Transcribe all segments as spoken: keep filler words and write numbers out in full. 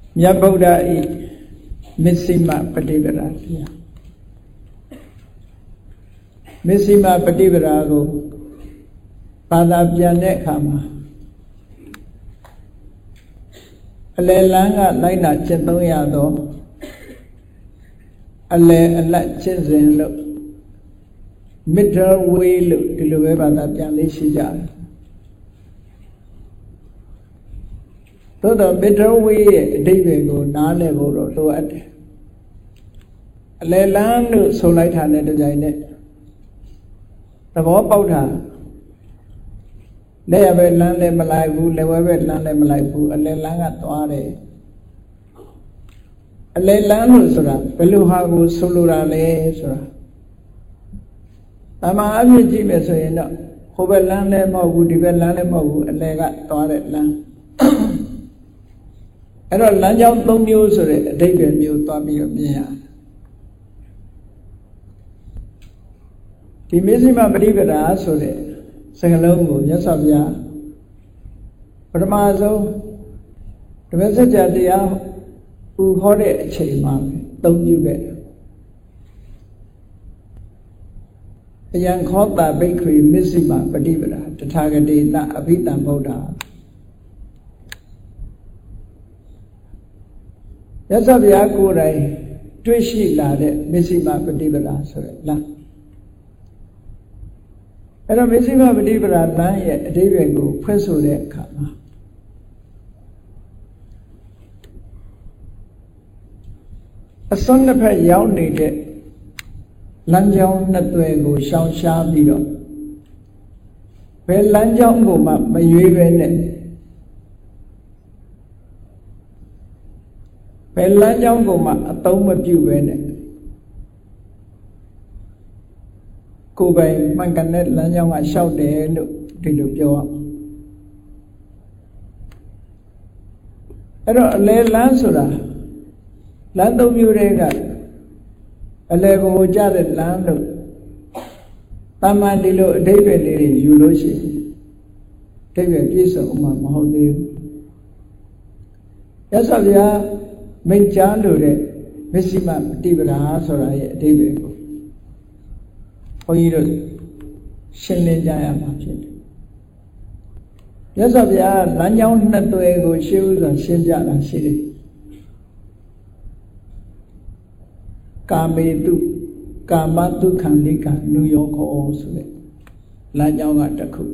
မြတ်ဗုဒ္ဓဤမစ္စည်းမပฏิပဒါတရားမစ္စည်းမပฏิပဒါကိုဘာသာပြန်တဲ့အခါမှာအလယ်လန်းကလိုက်တာကျင့်သုံးရတော့အလယ်အလတ်ကျင့်စဉ်လို့ middle way လို့ဒီလိုပဲဘာသာပြန်လေးရှိကြတယ်သို့တော့ middle way ရဲ့အဓိပ္ပာယ်ကိုနားလည်ဖို့တော့လိုအပ်တယ်အလယ်လန်းလို့ဆိုလိုက်တာနဲ့တကြိုင်နဲ့သဘောပေါက်တာလက်ရပဲလမ်းလည်းမလိုက်ဘူးလက်ဝဲပဲလမ်းလည်းမလိုက်ဘူးအလယ်လန်းကသွားတယ်အလယ်လန်းလို့ဆိုတာဘယ်လိုဟာကိုဆိုလိုတာလဲဆိုတာအမှန်အဖြစ်ကြည့်မယ်ဆိုရင်တော့ဟိုဘက်လမ်းလည်းမဟုတ်ဘူးဒီဘက်လမ်းလည်းမဟုတ်ဘူးအလယ်ကသွားတဲ့လမ်းအဲ့တော့လမ်းကြောင်း၃မျိုးဆိုတဲ့အဓိပ္ပာယ်မျိုးသွားပြီးတော့မြင်ရတယ်ဒီမစ္စည်းမပฏิပဒါဆိုတဲ့စကားလုံးကိုမြတ်စွာဘုရားပထမဆုံးဓမ္မစကြာတရားဥဟောတဲ့အချိန်မှာသုံးပြုခဲ့အယံခောတာဘိက္ခွေမစ္စည်းမပฏิပဒါတထာဂတေနအဘိဓမ္မဗုဒ္ဓမြတ်စွာဘုရားကိုယ်တိုင်တွေ့ရှိလာတဲ့မစ္စည်းမပฏิပဒါဆိုတဲ့လမ်းအဲ့တော့မစ္စည်းမပฏิပဒါလမ်းရဲ့အဓိပ္ပာယ်ကိုဖွင့်ဆိုတဲ့အခါမှာအစွန်းတစ်ဖက်ရောက်နေတဲ့လမ်းကြောင်းနှစ်သွယ်ကိုရှောင်ရှားပြီးတော့ဘယ်လမ်းကြောင်းကိုမှမရွေးပဲနဲ့ဘယ်လမ်းကြောင်းကိုမှအသုံးမပြုပဲနဲ့ကိုယ်ပိုင်မှန်ကန်တဲ့လမ်းကြောင်းကလျှောက်တယ်လို့ဒီလိုပြောရအောင်အဲ့တော့အလယ်လမ်းဆိုတာလမ်းသုံးမျိုးတွေကအလယ်ကိုကြတဲ့လမ်းလို့တာမန်ဒီလိုအဓိပ္ပာယ်လေးတွေယူလို့ရှိရင်အဓိပ္ပာယ်ပြည့်စုံမှမဟုတ်သေးဘူးရသော်ဗျာမိန့်ကြားလို့တဲ့မစ္စည်းမပฏิပဒါဆိုတာရဲ့အဓိပ္ပာယ်ကိုဘုန်းကြီးတို့ရှင်းလင်းကြရမှာဖြစ်တယ်ရသော်ဗျာလမ်းကြောင်းနှစ်သွယ်ကိုရှင်းဥစွာရှင်းပြတာရှိတယ်ကာမေတုကာမတုခန္တိကနုယောခောဆိုတဲ့လမ်းကြောင်းကတစ်ခု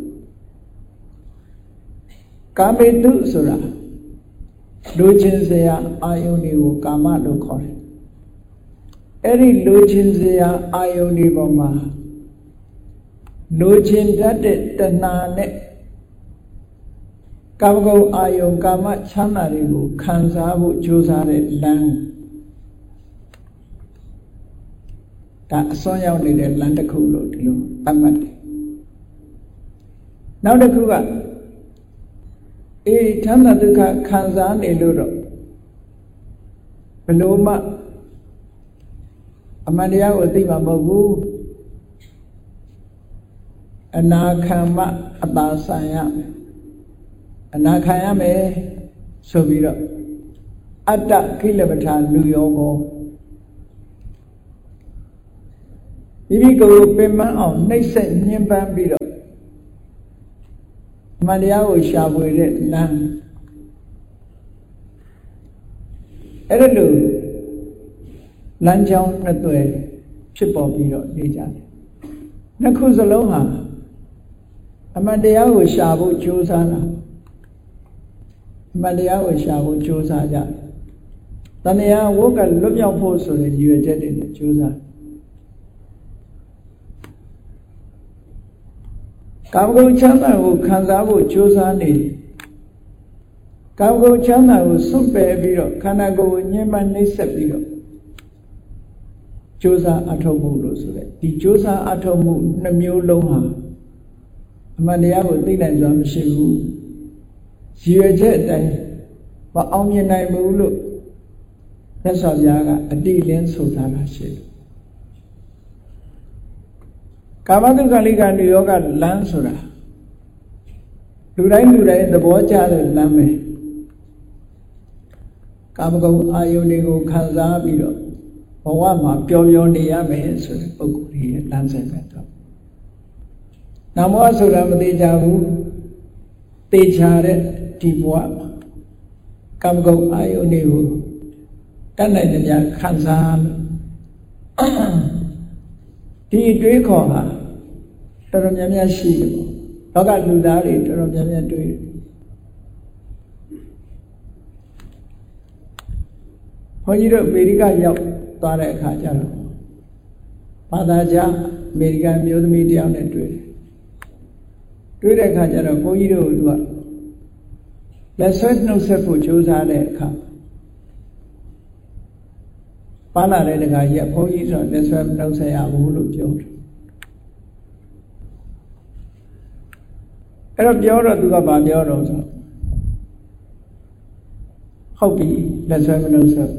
ကာမေတုဆိုတာလူချင်းစရာအာယုန်တွေကိုကာမလို့ခေါ်တယ်အဲ့ဒီလူချင်းစရာအာယုန်တွေပေါ်မှာလူချင်းတတ်တဲ့တဏှာနဲ့ကာမဂုဏ်အာယုန်ကာမချမ်းသာတွေကိုခံစားဖို့ကြိုးစားတဲ့လမ်းဒါအစွန်းရောက်နေတဲ့လမ်းတစ်ခုလို့ဒီလိုသတ်မှတ်တယ်နောက်တစ်ခုကအေးချမ်းသာဒုက္ခခံစားနေလို့တော့ဘယ်လိုမှအမှန်တရားကိုသိမှာမဟုတ်ဘူးအနာခံမှအပါဆိုင်ရမယ်အနာခံရမယ်ဆိုပြီးတော့အတ္တကိလပဋ္ဌာလူယောကိုမိမိကိုယ်ပင်မအောင်နှိမ့်ဆက်ညှဉ်းပန်းပြီးတော့မတရားကိုရှာဖွေတဲ့လမ်းအဲ့ဒါလို့လမ်းကြောင်းနှစ်သွယ်ဖြစ်ပေါ်ပြီးတော့နေကြတယ်နှစ်ခုစလုံးဟာအမှန်တရားကိုရှာဖို့ကြိုးစားတာအမှန်တရားကိုရှာဖို့ကြိုးစားကြတဏှာဝုတ်ကလွတ်မြောက်ဖို့ဆိုတဲ့ရည်ရွယ်ချက်တွေနဲ့ကြိုးစားကာမဂုဏ်ချမ်းသာကိုခံစားဖို့ကြိုးစားနေကာမဂုဏ်ချမ်းသာကိုစွန့်ပယ်ပြီးတော့ခန္ဓာကိုယ်ကိုညှဉ်းပန်းနှိပ်စက်ပြီးတော့ကြိုးစားအထောက်မှုလို့ဆိုတဲ့ဒီကြိုးစားအထောက်မှုနှမျိုးလုံးဟာအမှန်တရားကိုသိနိုင်စွာမရှိဘူးရည်ရွယ်ချက်အတိုင်းမအောင်မြင်နိုင်ဘူးလို့သက်စွာဘုရားကအတိအလင်းဆိုထားတာရှိတယ်ကာမတုခလိကနုယောဂလမ်းဆိုတာလူတိုင်းလူတိုင်းသဘောကျတဲ့လမ်းပဲကာမဂုဏ်အာယုန်တွေကိုခံစားပြီးတော့ဘဝမှာပျော်ပျော်နေရမယ်ဆိုတဲ့ပုဂ္ဂိုလ်ကြီးရဲ့လမ်းစဉ်ပဲတော့နာမောဆိုတာမသေးကြဘူးသေချာတဲ့ဒီဘဝမှာကာမဂုဏ်အာယုန်တွေကိုတတ်နိုင်တဲ့များခံစားဒီတွေးခေါ်ဟာတော်တော်များများရှိတယ်ပေါ့လောကလူသားတွေတော်တော်များများတွေးတယ်ဘုန်းကြီးတို့အမေရိကရောက်သွားတဲ့အခါကျတော့ဘာသာကြားအမေရိကန်မျိုးသမီးတယောက်နဲ့တွေ့တယ်တွေ့တဲ့အခါကျတော့ဘုန်းကြီးတို့ကလက်ဆွဲနှုတ်ဆက်ဖို့ကြိုးစားတဲ့အခါပါလာတဲ့တခါကြီးဘုန်းကြီးဆိုလက်ဆွဲနှုတ်ဆက်ရဘူးလို့ပြောတယ်အဲ့တော့ပြောတော့သူကဘာပြောတော့ဆိုဟုတ်ပြီလက်ဆွဲမနှုတ်ဆက်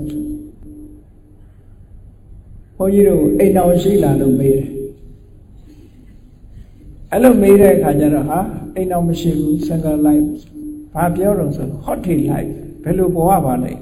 ဘုန်းကြီးတို့အိမ်တော်ရှိလာလို့မေးတယ်အဲ့လိုမေးတဲ့အခါကျတော့ဟာအိမ်တော်မရှိဘူး single life ဘာပြောတော့ဆို hot life ဘယ်လိုဘဝပါလဲ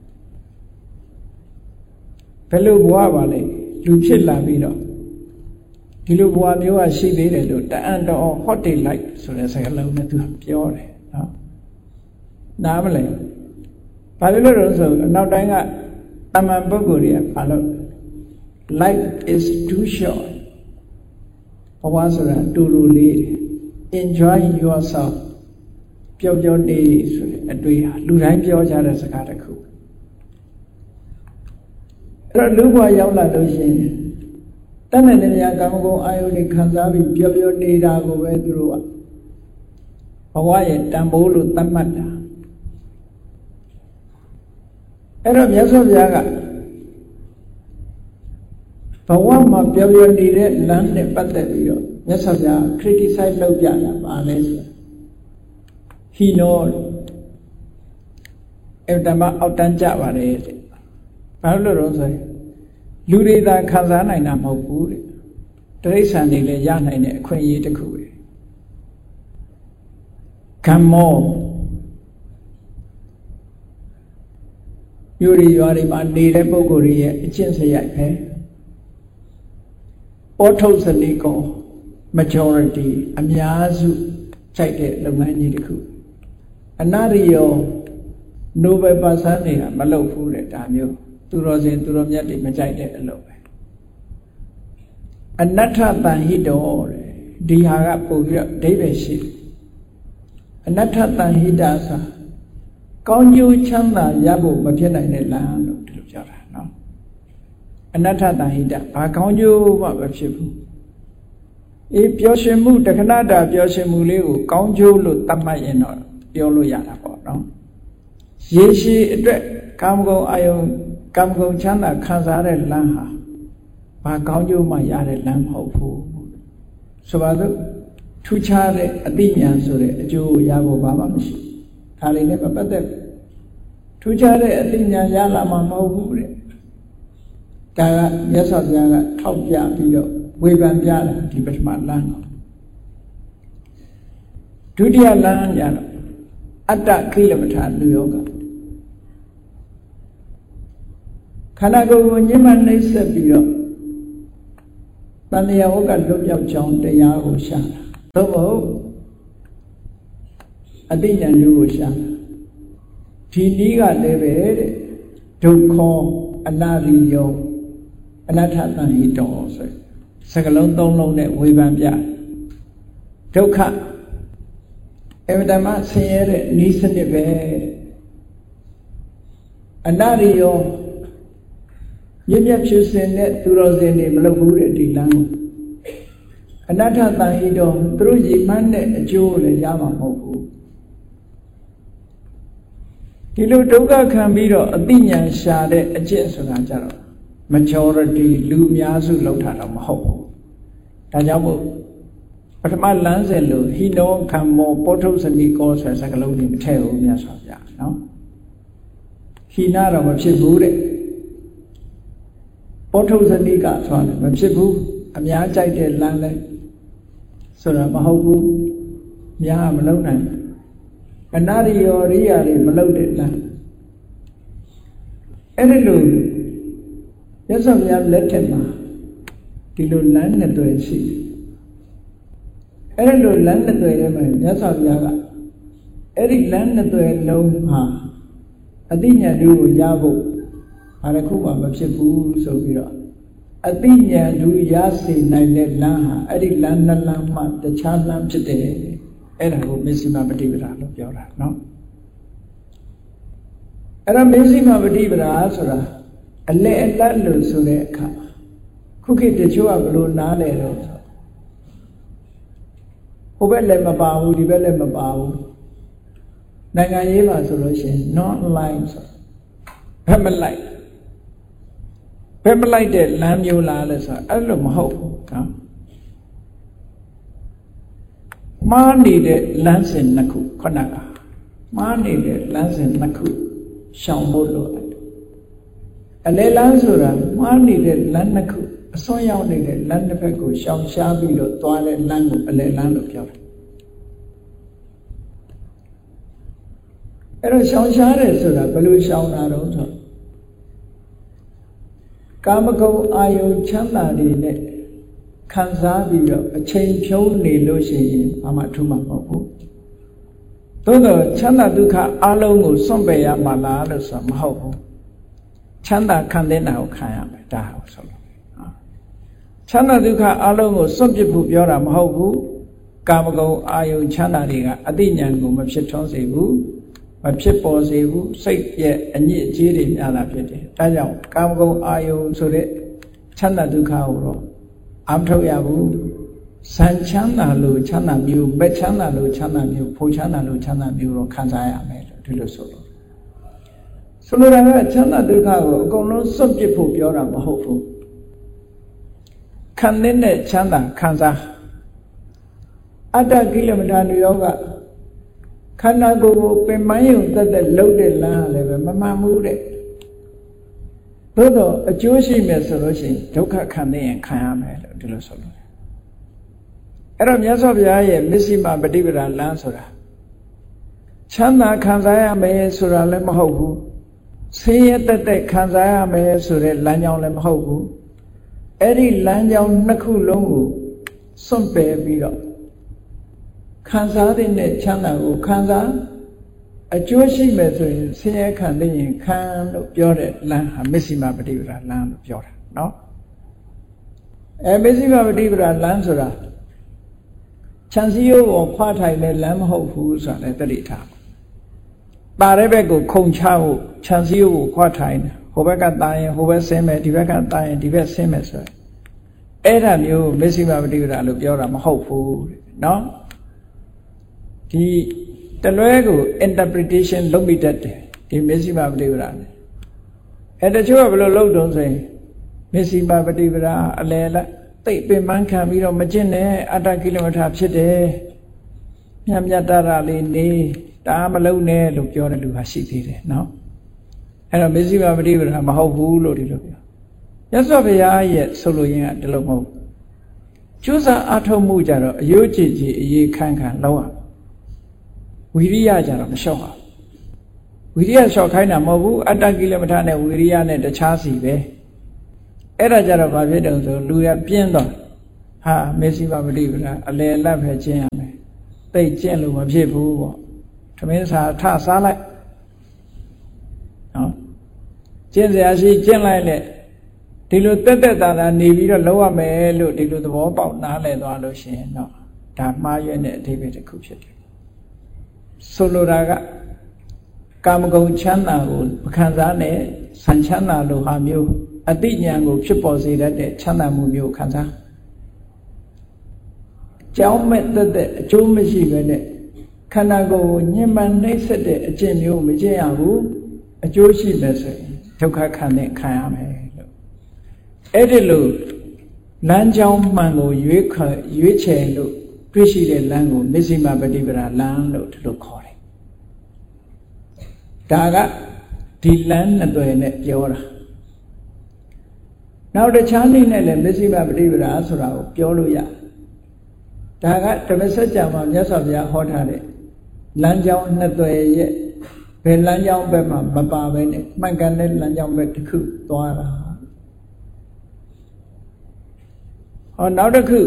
ဘယ်လိုဘဝပါလဲလူဖြစ်လာပြီးတော့ဒီလိုဘဝမျိုးကရှိသေးတယ်လို့တအံ့တော် hot life ဆိုတဲ့စကားလုံးနဲ့သူပြောတယ်နော်နားမလဲဘာလို့လဲဆိုတော့နောက်တိုင်းကအမှန်ပုဂ္ဂိုလ်တွေကဘာလို့ life is too short ဘဝဆိုတာတူတူလေး enjoy yourself ပျော်ပျော်နေဆိုတဲ့အတွေ့ဟာလူတိုင်းပြောကြတဲ့စကားတစ်ခုအဲ့တော့လူဘဝရောက်လာလို့ရှိရင်တဏ္ဍနဲ့များကာမဂုဏ်အာယုန်တွေခံစားပြီးပျော်ပျော်နေတာကိုပဲသူတို့ကဘဝရဲ့တန်ဖိုးလို့သတ်မှတ်တာအဲ့တော့မြတ်စွာဘုရားကဘဝမှာပျော်ပျော်နေတဲ့လမ်းနဲ့ပတ်သက်ပြီးတော့မြတ်စွာဘုရား criticize လုပ်ပြတာပါလဲဆိုဟီနောအဲ့တမအောက်တန်းကြပါတယ်တဲ့ဘာလို့လဲဆိုရင်လူတွေသာခံစားနိုင်တာမဟုတ်ဘူးတဲ့တိရစ္ဆာန်တွေလည်းရနိုင်တဲ့အခွင့်အရေးတစ်ခုပဲကမ္မောမြို့တွေရွာတွေမှာနေတဲ့ပုဂ္ဂိုလ်တွေရဲ့အကျင့်စရိုက်ပဲဩထုစလိကော majority အများစုကြိုက်တဲ့လုပ်ငန်းကြီးတစ်ခုအနာရိယော noble person တွေကမလုပ်ဘူးတဲ့ဒါမျိုးသူတော်စင်သူတော်မြတ်တွေမကြိုက်တဲ့အလုပ်ပဲအနတ္ထတန်ဟိတောတဲ့ဒီဟာကပို့ပြီးတော့အဓိပ္ပာယ်ရှိတယ်အနတ္ထတန်ဟိတာဆိုကောင်းကျိုးချမ်းသာရဖို့မဖြစ်နိုင်တဲ့လမ်းလို့ဒီလိုပြောတာနော်အနတ္ထတန်ဟိတဘာကောင်းကျိုးမှမဖြစ်ဘူးအေးပျော်ရွှင်မှုတခဏတာပျော်ရွှင်မှုလေးကိုကောင်းကျိုးလို့သတ်မှတ်ရင်တော့ပြောလို့ရတာပေါ့နော်ရေရှည်အတွက်ကာမဂုဏ်အာယုန်ကာမဂုဏ်ချမ်းသာခံစားတဲ့လမ်းဟာဘာကောင်းကျိုးမှရတဲ့လမ်းမဟုတ်ဘူးဆိုပါစို့ထူးခြားတဲ့အသိဉာဏ်ဆိုတဲ့အကျိုးရဖို့ဘာမှမရှိဒါလေးနဲ့မပတ်သက်ထူးခြားတဲ့အသိဉာဏ်ရလာမှာမဟုတ်ဘူးတဲ့ဒါကမြတ်စွာဘုရားကထောက်ပြပြီးတော့ဝေဖန်ပြတာဒီပထမလမ်းကိုဒုတိယလမ်းကျတော့အတ္တခိလမထာလူယောဂခန္ဓာကိုယ်ကိုညှဉ်းပန်းနှိပ်စက်ပြီးတော့တဏှာဝကလွတ်မြောက်ကြောင်းတရားကိုရှာတာသို့မဟုတ်အတိညာလူကိုရှာတာဒီနည်းကလည်းပဲတဲ့ဒုက္ခအနာရိယောအနတ္ထတန်ဟိတောဆိုစကလုံးသုံးလုံးနဲ့ဝေဖန်ပြဒုက္ခအဝတ္တမဆင်းရဲတဲ့ဤစနစ်ပဲအနာရိယောမြင့်မြတ်ဖြူစင်တဲ့သူတော်စင်တွေမလုပ်ဘူးတဲ့ဒီလမ်းကိုအနတ္ထတန်ဟိတောသူတို့ရည်မှန်းတဲ့အကျိုးလည်းရမှာမဟုတ်ဘူးဒီလိုဒုက္ခခံပြီးတော့အသိဉာဏ်ရှာတဲ့အကျင့်ဆိုတာကြတော့ majority လူအများစုလောက်တာတော့မဟုတ်ဘူးဒါကြောင့်မို့ပထမလမ်းစဉ်လို့ဟိနောခံမောပောထုစနိကောဆိုတဲ့စကားလုံးတွေမထည့်ဘူးမြတ်စွာဘုရားနော်ဟိနာတော့မဖြစ်ဘူးတဲ့ပောထုစနိကဆိုတာမဖြစ်ဘူးအများကြိုက်တဲ့လမ်းလဲဆိုတာမဟုတ်ဘူးများမလုံးနိုင်အနာရိယောရိယာတွေမလုံးတဲ့လမ်းအဲ့ဒီလိုမြတ်စွာဘုရားလက်ထက်မှာဒီလိုလမ်းနှစ်သွယ်ရှိအဲ့ဒီလိုလမ်းနှစ်သွယ်ထဲမှာမြတ်စွာဘုရားကအဲ့ဒီလမ်းနှစ်သွယ်လုံးဟာအသိဉာဏ်တွေကိုရဖို့ဘာတစ်ခုမှမဖြစ်ဘူးဆိုပြီးတော့အသိဉာဏ်တို့ရစေနိုင်တဲ့လမ်းဟာအဲ့ဒီလမ်းနှစ်လမ်းမှတခြားလမ်းဖြစ်တယ်အဲ့ဒါကိုမစ္စည်းမပฏิပဒါလို့ပြောတာနော်အဲ့တော့မစ္စည်းမပฏิပဒါဆိုတာအလဲအလတ်လို့ဆိုတဲ့အခါခုခေတ်တချို့ကဘယ်လိုနားလဲတော့ဟိုဘက်လည်းမပါဘူးဒီဘက်လည်းမပါဘူးနိုင်ငံရေးမှာဆိုလို့ရှိရင် non line ဆိုဘယ်မလိုက်ဘယ်မလိုက်တဲ့လမ်းမျိုးလားလဲဆိုအဲ့လိုမဟုတ်ဘူးနော်မှားနေတဲ့လမ်းစဉ်နှစ်ခုခုနကမှားနေတဲ့လမ်းစဉ်နှစ်ခုရှောင်ဖို့လိုတယ်အလဲလမ်းဆိုတာမှားနေတဲ့လမ်းနှစ်ခုအစွန်းရောက်နေတဲ့လမ်းတစ်ဖက်ကိုရှောင်ရှားပြီးတော့သွားတဲ့လမ်းကိုအလဲလမ်းလို့ပြောတယ်အဲ့တော့ရှောင်ရှားတယ်ဆိုတာဘယ်လိုရှောင်တာတော့ဆိုကာမဂုဏ်အာယုချမ်းသာတွေနဲ့ခံစားပြီးတော့အချိန်ဖြုံးနေလို့ရှိရင်ဘာမှထူးမှာမဟုတ်ဘူးသို့တော့ချမ်းသာဒုက္ခအလုံးကိုစွန့်ပယ်ရမှာလားလို့ဆိုမဟုတ်ဘူးချမ်းသာခံတဲ့နာကိုခံရမယ်ဒါဟုတ်ဆိုလို့ချမ်းသာဒုက္ခအလုံးကိုစွန့်ပစ်ဖို့ပြောတာမဟုတ်ဘူးကာမဂုဏ်အာယုချမ်းသာတွေကအတိညာဏ်ကိုမဖြစ်ထွန်းစေဘူးမဖြစ်ပေါ်စေဘူးစိတ်ရဲ့အညစ်အကြေးတွေများလာဖြစ်တယ်ဒါကြောင့်ကာမဂုဏ်အာယုဆိုတဲ့ချမ်းသာဒုက္ခကိုတော့အမထုတ်ရဘူးစံချမ်းသာလို့ချမ်းသာမျိုးပဲချမ်းသာလို့ချမ်းသာမျိုးဖို့ချမ်းသာလို့ချမ်းသာမျိုးတော့ခံစားရမယ်လို့ဒီလိုဆိုလို့ဆိုလိုတာကချမ်းသာဒုက္ခကိုအကုန်လုံးစွန့်ပစ်ဖို့ပြောတာမဟုတ်ဘူးခံတဲ့ချမ်းသာခံစားအတ္တကိလမထာနုယောဂခန္ဓာကိုယ်ကိုပင်ပန်းယုံသက်သက်လှုပ်တဲ့လမ်းလည်းပဲမမှန်ဘူးတဲ့သို့တော့အကျိုးရှိမယ်ဆိုလို့ရှိရင်ဒုက္ခခံနေရင်ခံရမယ်လို့ဒီလိုဆိုလို့အဲ့တော့မြတ်စွာဘုရားရဲ့မစ္စည်းမပฏิပဒါလမ်းဆိုတာချမ်းသာခံစားရမယ်ဆိုတာလည်းမဟုတ်ဘူးဆင်းရဲတက်တက်ခံစားရမယ်ဆိုတဲ့လမ်းကြောင်းလည်းမဟုတ်ဘူးအဲ့ဒီလမ်းကြောင်းနှစ်ခုလုံးကိုစွန့်ပယ်ပြီးတော့ခံစားတဲ့ချမ်းသာကိုခံစားအကျိုးရှိမယ်ဆိုရင်ဆင်းရဲခံတဲ့ရင်ခံလို့ပြောတဲ့လမ်းဟာမစ္စည်းမပฏิပဒါလမ်းလို့ပြောတာနော်အဲမစ္စည်းမပฏิပဒါလမ်းဆိုတာခြံစည်းရိုးကိုခွာထိုင်တဲ့လမ်းမဟုတ်ဘူးဆိုတာလည်းသတိထားပါတဲ့ဘက်ကိုခုံချဖို့ခြံစည်းရိုးကိုခွာထိုင်တယ်ဟိုဘက်ကတာရင်ဟိုဘက်ဆင်းမယ်ဒီဘက်ကတာရင်ဒီဘက်ဆင်းမယ်ဆိုရင်အဲ့ဒါမျိုးမစ္စည်းမပฏิပဒါလို့ပြောတာမဟုတ်ဘူးနော်ဒီတလွဲကို interpretation လုပ်မိတတ်တယ်ဒီမစ္စည်းမပฏิပဒါနဲ့အဲတချို့ကဘယ်လိုလုပ်တုံးဆိုရင်မစ္စည်းမပฏิပဒါအလယ်လိုက်သိပင်ပန်းခံပြီးတော့မကျင့်နဲ့အတ္တကိလမထာဖြစ်တယ်မြတ်မြတ်တာလေးနေတာမလုံးနဲ့လို့ပြောတဲ့လူကရှိသေးတယ်နော်အဲ့တော့မစ္စည်းမပฏิပဒါမဟုတ်ဘူးလို့ဒီလိုပြောမြတ်စွာဘုရားရဲ့ဆိုလိုရင်းကဒီလိုမဟုတ်ကျိုးစားအထောက်မှုကြတော့အယုတ်ကြည်ကြည်အေးခန့်ခန့်လောက်ဝိရိယကြတော့မလျှော့ပါဝိရိယလျှော့ခိုင်းတာမဟုတ်ဘူးအတ္တကိလမထာနဲ့ဝိရိယနဲ့တခြားစီပဲအဲ့ဒါကြတော့ဘာဖြစ်တုံးဆိုလူရပြင်းတော့ဟာမစ္စည်းမပฏิပဒါအလယ်အလတ်ပဲကျင့်ရမယ်သိကျင့်လို့မဖြစ်ဘူးပေါ့သမင်းစာထစားလိုက်နော်ကျင့်စရာရှိကျင့်လိုက်လေဒီလိုတက်တက်တာတာနေပြီးတော့လောက်ရမယ်လို့ဒီလိုသဘောပေါက်နားလည်သွားလို့ရှိရင်တော့ဒါမှားရွံ့တဲ့အဓိပ္ပာယ်တစ်ခုဖြစ်တယ်ဆိုလိုတာကကာမဂုဏ်ချမ်းသာကိုမခံစားနဲ့စံချမ်းသာလိုဟာမျိုးအတိညာဏ်ကိုဖြစ်ပေါ်စေတတ်တဲ့ချမ်းသာမှုမျိုးခံစားကြောင်းမဲ့တက်တဲ့အကျိုးမရှိပဲနဲ့ခန္ဓာကိုယ်ကိုညှဉ်းပန်းနှိပ်စက်တဲ့အကျင့်မျိုးမကျင့်ရဘူးအကျိုးရှိမယ်ဆိုရင်ဒုက္ခခံနဲ့ခံရမယ်လို့အဲ့ဒီလိုလမ်းကြောင်းမှန်ကိုရွေးခွရွေးချယ်လို့တွေ့ရှိတဲ့လမ်းကိုမစ္စည်းမပฏิပဒါလမ်းလို့ဒီလိုခေါ်တယ်ဒါကဒီလမ်းနှစ်သွယ်နဲ့ပြောတာနောက်တခြားနည်းနဲ့လည်းမစ္စည်းမပฏิပဒါဆိုတာကိုပြောလို့ရဒါကဓမ္မစကြာမှာမြတ်စွာဘုရားဟောထားတဲ့လမ်းကြောင်းနှစ်သွယ်ရဲ့ဘယ်လမ်းကြောင်းဘက်မှာမပါပဲနဲ့မှန်ကန်တဲ့လမ်းကြောင်းဘက်တစ်ခုသွားတာဟောနောက်တစ်ခု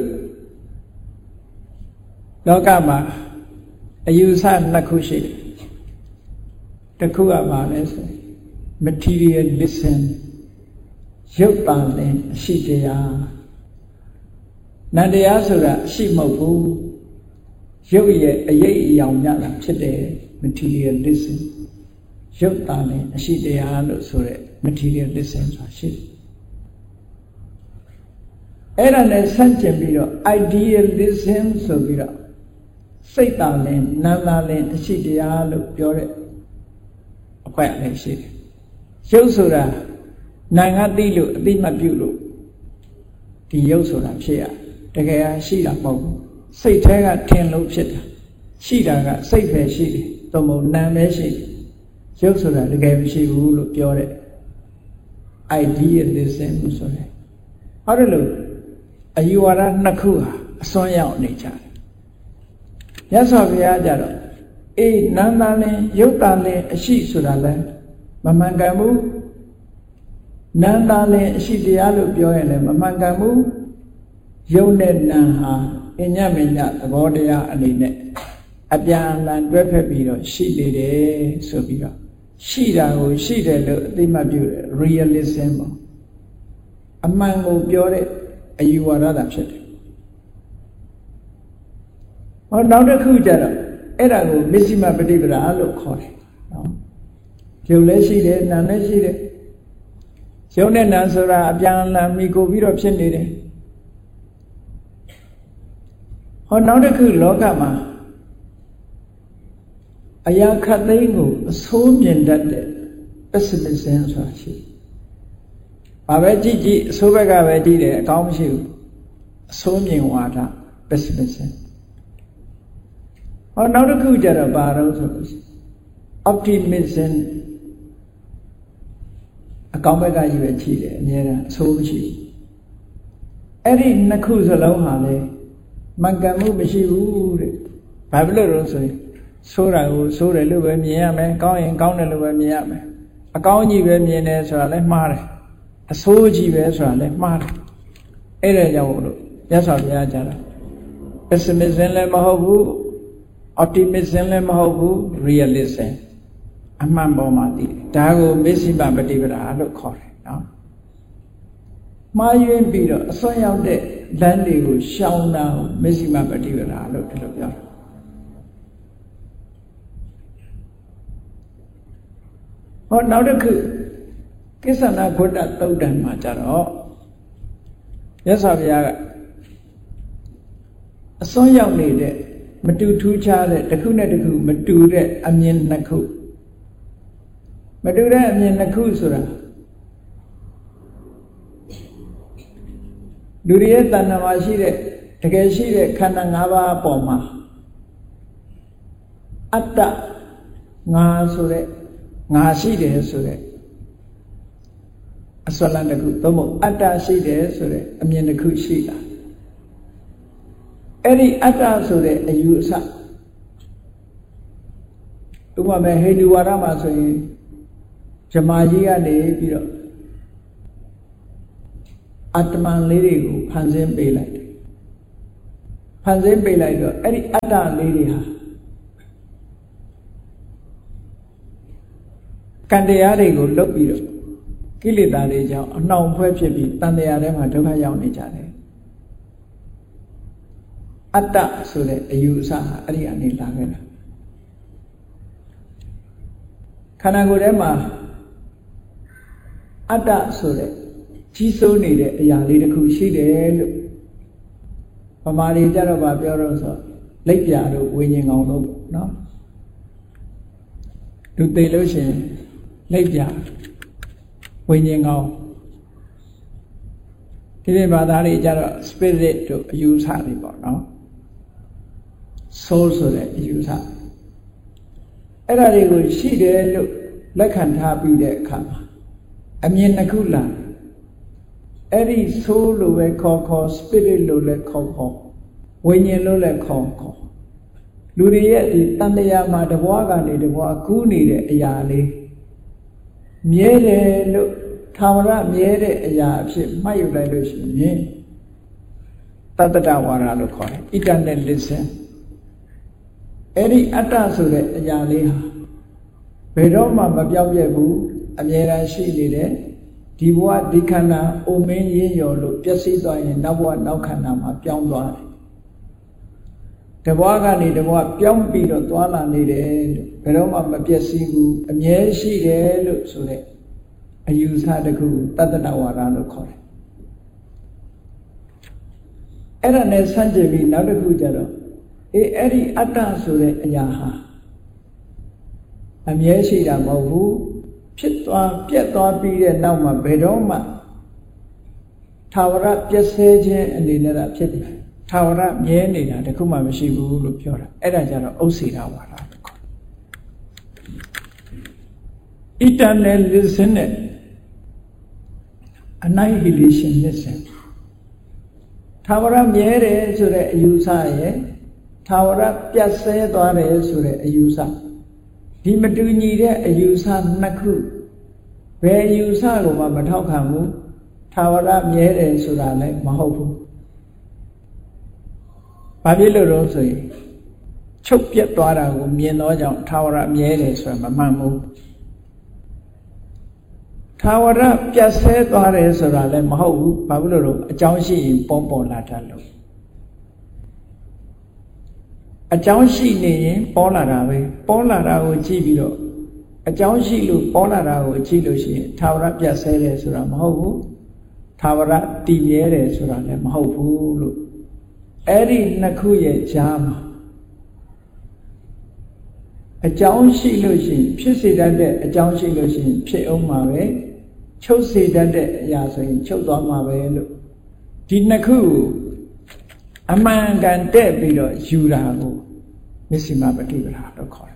လောကမှာအယူဆနှစ်ခုရှိတယ်တစ်ခုကဘာလဲဆို materialism ရုပ်တံနဲ့အရှိတရားနန္တရားဆိုတာအရှိမဟုတ်ဘူးရုပ်ရဲ့အရေးအယောင်များတာဖြစ်တယ် materialism ရုပ်တံနဲ့အရှိတရားလို့ဆိုတဲ့ materialism ဆိုတာရှိတယ်အဲ့ဒါနဲ့ဆန့်ကျင်ပြီးတော့ idealism ဆိုပြီးတော့စိတ်တံနဲ့နာမ်တံနဲ့အရှိတရားလို့ပြောတဲ့အခွင့်အရေးရှိတယ်ရုပ်ဆိုတာနာငါသိလို့အသိမှတ်ပြုလို့ဒီရုပ်ဆိုတာဖြစ်ရတကယ်ရှိတာမဟုတ်ဘူးစိတ်แท้ကထင်လို့ဖြစ်တာရှိတာကစိတ်ပဲရှိတယ်သို့မဟုတ်နာမ်ပဲရှိတယ်ရုပ်ဆိုတာတကယ်မရှိဘူးလို့ပြောတဲ့ idealism ဆိုတဲ့အဲ့ဒါလို့အယူဝါဒနှစ်ခုဟာအစွန်းရောက်နေကြတယ်မြတ်စွာဘုရားကြတော့အေးနာမ်တန်လင်ရုပ်တန်လင်အရှိဆိုတာလဲမမှန်ကန်ဘူးနာမ်တန်လင်အရှိတရားလို့ပြောရင်လည်းမမှန်ကန်ဘူးရုပ်နဲ့နာမ်ဟာအညမညသဘောတရားအနေနဲ့အပြန်အလှန်တွဲဖက်ပြီးတော့ရှိနေတယ်ဆိုပြီးတော့ရှိတာကိုရှိတယ်လို့အသိမှတ်ပြုတယ် realism ပေါ့အမှန်ကိုပြောတဲ့အယူဝါဒတာဖြစ်တယ်ဟောနောက်တစ်ခုကျတော့အဲ့ဒါကိုမစ္စည်းမပฏิပဒါလို့ခေါ်တယ်နော်ရုပ်လည်းရှိတယ်နာမ်လည်းရှိတယ်ရုပ်နဲ့နာမ်ဆိုတာအပြန်အလှန်မိကိုပြီးတော့ဖြစ်နေတယ်ဟောနောက်တစ်ခုလောကမှာအရာခတ်သိမ်းကိုအဆိုးမြင်တတ်တဲ့ pessimism ဆိုတာရှိဘာပဲကြည့်ကြည့်အဆိုးဘက်ကပဲကြည့်တယ်အကောင်းမရှိဘူးအဆိုးမြင်ဝါဒ pessimism ဟောနောက်တစ်ခုကျတော့ဘာလို့ဆိုလို့ optimism အကောင်းဘက်ကကြီးပဲကြည့်တယ်အများအားအဆိုးမရှိဘူးအဲ့ဒီနှစ်ခုစလုံးဟာလေမှန်ကန်မှုမရှိဘူးတဲ့ဘာဖြစ်လို့လဲဆိုရင်ဆိုးတာကိုဆိုးတယ်လို့ပဲမြင်ရမယ်ကောင်းရင်ကောင်းတယ်လို့ပဲမြင်ရမယ်အကောင်းကြီးပဲမြင်တယ်ဆိုတာလည်းမှားတယ်အဆိုးကြီးပဲဆိုတာလည်းမှားတယ်အဲ့ဒါကြောင့်လို့မြတ်စွာဘုရားကြားတာ pessimism လည်းမဟုတ်ဘူး optimism လည်းမဟုတ်ဘူး realism အမှန်ပေါ်မှာသိတယ်ဒါကိုမစ္စည်းမပฏิပဒါလို့ခေါ်တယ်နော်မှားယွင်းပြီးတော့အစွမ်းရောက်တဲ့လမ်းတွေကိုရှောင်တာကိုမစ္စည်းမပฏิပဒါလို့ဒီလိုပြောတယ်ဟောနောက်တစ်ခုကိစ္ဆနာဂုတ္တသုတ်တံမှာကြတော့မြတ်စွာဘုရားကအစွန်းရောက်နေတဲ့မတူထူးခြားတဲ့တစ်ခုနဲ့တစ်ခုမတူတဲ့အမြင်နှစ်ခုမတူတဲ့အမြင်နှစ်ခုဆိုတာလူတွေရဲ့တဏ္ဍာမှာရှိတဲ့တကယ်ရှိတဲ့ခန္ဓာ၅ပါးအပေါ်မှာအတ္တငါဆိုတဲ့ငါရှိတယ်ဆိုတဲ့အစွမ်းလန်းတစ်ခုသို့မဟုတ်အတ္တရှိတယ်ဆိုတဲ့အမြင်တစ်ခုရှိတာအဲ့ဒီအတ္တဆိုတဲ့အယူအဆဥပမာဟိန္ဒူဝါဒမှာဆိုရင်ဇမားကြီးကနေပြီးတော့အတ္တမန်လေးတွေကိုဖန်ဆင်းပေးလိုက်တယ်ဖန်ဆင်းပေးလိုက်တော့အဲ့ဒီအတ္တလေးတွေဟာကံတရားတွေကိုလွတ်ပြီးတော့ကိလေသာတွေကြောင့်အနှောင်ဖွဲ့ဖြစ်ပြီးတန်တရားထဲမှာဒုက္ခရောက်နေကြတယ်အတ္တဆိုတဲ့အယူအဆဟာအဲ့ဒီအနေလာခဲ့တာခန္ဓာကိုယ်ထဲမှာအတ္တဆိုတဲ့ကြီးစိုးနေတဲ့အရာလေးတစ်ခုရှိတယ်လို့ဗမာတွေကြတော့ဗာပြောတော့ဆိုလက်ပြတို့ဝိညာဉ်ကောင်တို့နော်သူသိလို့ရှိရင်လက်ပြဝိညာဉ်ကောင်ဒီလိုဘာသာတွေကြတော့ spirit တို့အယူဆတွေပေါ့နော် soul ဆိုတဲ့အယူဆအဲ့ဒါတွေကိုရှိတယ်လို့လက်ခံထားပြီးတဲ့အခါမှာအမြင်တစ်ခုလာအဲ့ဒီ soul လို့ပဲခေါ်ခေါ် spirit လို့လည်းခေါ်ခေါ်ဝိညာဉ်လို့လည်းခေါ်ခေါ်လူတွေရဲ့ဒီတန်တရားမှာတဘွားကနေတဘွားကူးနေတဲ့အရာလေးမြဲတယ်လို့ထာဝရမြဲတဲ့အရာအဖြစ်မှတ်ယူလိုက်လို့ရှိရင်တတ္တဝါဒလို့ခေါ်တယ် eternalism အဲ့ဒီအတ္တဆိုတဲ့အရာလေးဟာဘယ်တော့မှမပြောင်းပြတ်ဘူးအမြဲတမ်းရှိနေတယ်ဒီဘဝဒီခန္ဓာအိုမင်းရင်းရော်လို့ပျက်စီးသွားရင်နောက်ဘဝနောက်ခန္ဓာမှာပြောင်းသွားတယ်တဘွားကနေတဘွားပြောင်းပြီးတော့သွားလာနေတယ်လို့ဘယ်တော့မှမပျက်စီးဘူးအမြဲရှိတယ်လို့ဆိုတဲ့အယူဆတစ်ခုတတ္တဝါဒလို့ခေါ်တယ်အဲ့ဒါနဲ့ဆန့်ကျင်ပြီးနောက်တစ်ခုကျတော့အေးအဲ့ဒီအတ္တဆိုတဲ့အရာဟာအမြဲရှိတာမဟုတ်ဘူးဖြစ်သွားပြက်သွားပြီးတဲ့နောက်မှာဘယ်တော့မှထာဝရပြည့်စဲခြင်းအနေနဲ့တာဖြစ်တယ်ထာဝရမြဲနေတာတခုမှမရှိဘူးလို့ပြောတာအဲ့ဒါကြတော့ဥစ္စေတဝါဒလို့ခေါ်တယ် eternalism နဲ့ annihilationism ထာဝရမြဲတယ်ဆိုတဲ့အယူဆရဲ့ထာဝရပြတ်ဆဲသွားတယ်ဆိုတဲ့အယူဆဒီမတူညီတဲ့အယူဆနှစ်ခုဘယ်အယူဆကိုမှမထောက်ခံဘူးထာဝရမြဲတယ်ဆိုတာလည်းမဟုတ်ဘူးဘာဖြစ်လို့လဲဆိုရင်ချုပ်ပြတ်သွားတာကိုမြင်တော့ကြောင့်ထာဝရမြဲတယ်ဆိုတာမမှန်ဘူးထာဝရပြတ်ဆဲသွားတယ်ဆိုတာလည်းမဟုတ်ဘူးဘာဖြစ်လို့လဲအကြောင်းရှိရင်ပေါ်ပေါ်လာတတ်လို့အကြောင်းရှိနေရင်ပေါ်လာတာပဲပေါ်လာတာကိုကြည့်ပြီးတော့အကြောင်းရှိလို့ပေါ်လာတာကိုကြည့်လို့ရှိရင်ထာဝရပြတ်ဆဲတယ်ဆိုတာမဟုတ်ဘူးထာဝရတည်မြဲတယ်ဆိုတာလည်းမဟုတ်ဘူးလို့အဲ့ဒီနှစ်ခုရဲ့ကြားမှာအကြောင်းရှိလို့ရှိရင်ဖြစ်စေတတ်တဲ့အကြောင်းရှိလို့ရှိရင်ဖြစ်အောင်မှာပဲချုပ်စေတတ်တဲ့အရာဆိုရင်ချုပ်သွားမှာပဲလို့ဒီနှစ်ခုအမှန်ကန်တဲ့ပြီးတော့ယူတာကိုမစ္စည်းမပฏิပဒါလို့ခေါ်တယ်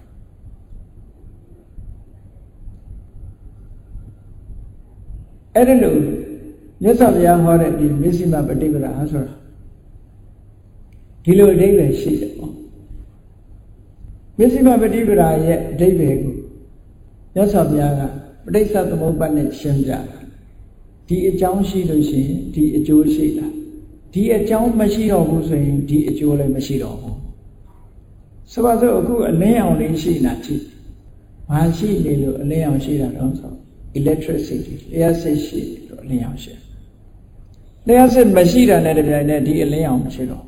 အဲ့ဒါလို့မြတ်စွာဘုရားဟောတဲ့ဒီမစ္စည်းမပฏิပဒါဆိုတာဒီလိုအဓိပ္ပာယ်ရှိတယ်ပေါ့မစ္စည်းမပฏิပဒါရဲ့အဓိပ္ပာယ်ကိုမြတ်စွာဘုရားကပဋိစ္စသမုပ္ပါဒ်နဲ့ရှင်းပြတာဒီအကြောင်းရှိလို့ရှိရင်ဒီအကျိုးရှိတာဒီအကြောင်းမရှိတော့ဘူးဆိုရင်ဒီအကျိုးလည်းမရှိတော့ဘူးဆိုပါစို့အခုအလင်းရောင်လေးရှိနေတာကြည့်ဘာရှိနေလို့အလင်းရောင်ရှိတာတော့ဆို electricity လျှပ်စစ်ရှိလို့အလင်းရောင်ရှိလျှပ်စစ်မရှိတာနဲ့တပြိုင်နက်ဒီအလင်းရောင်မရှိတော့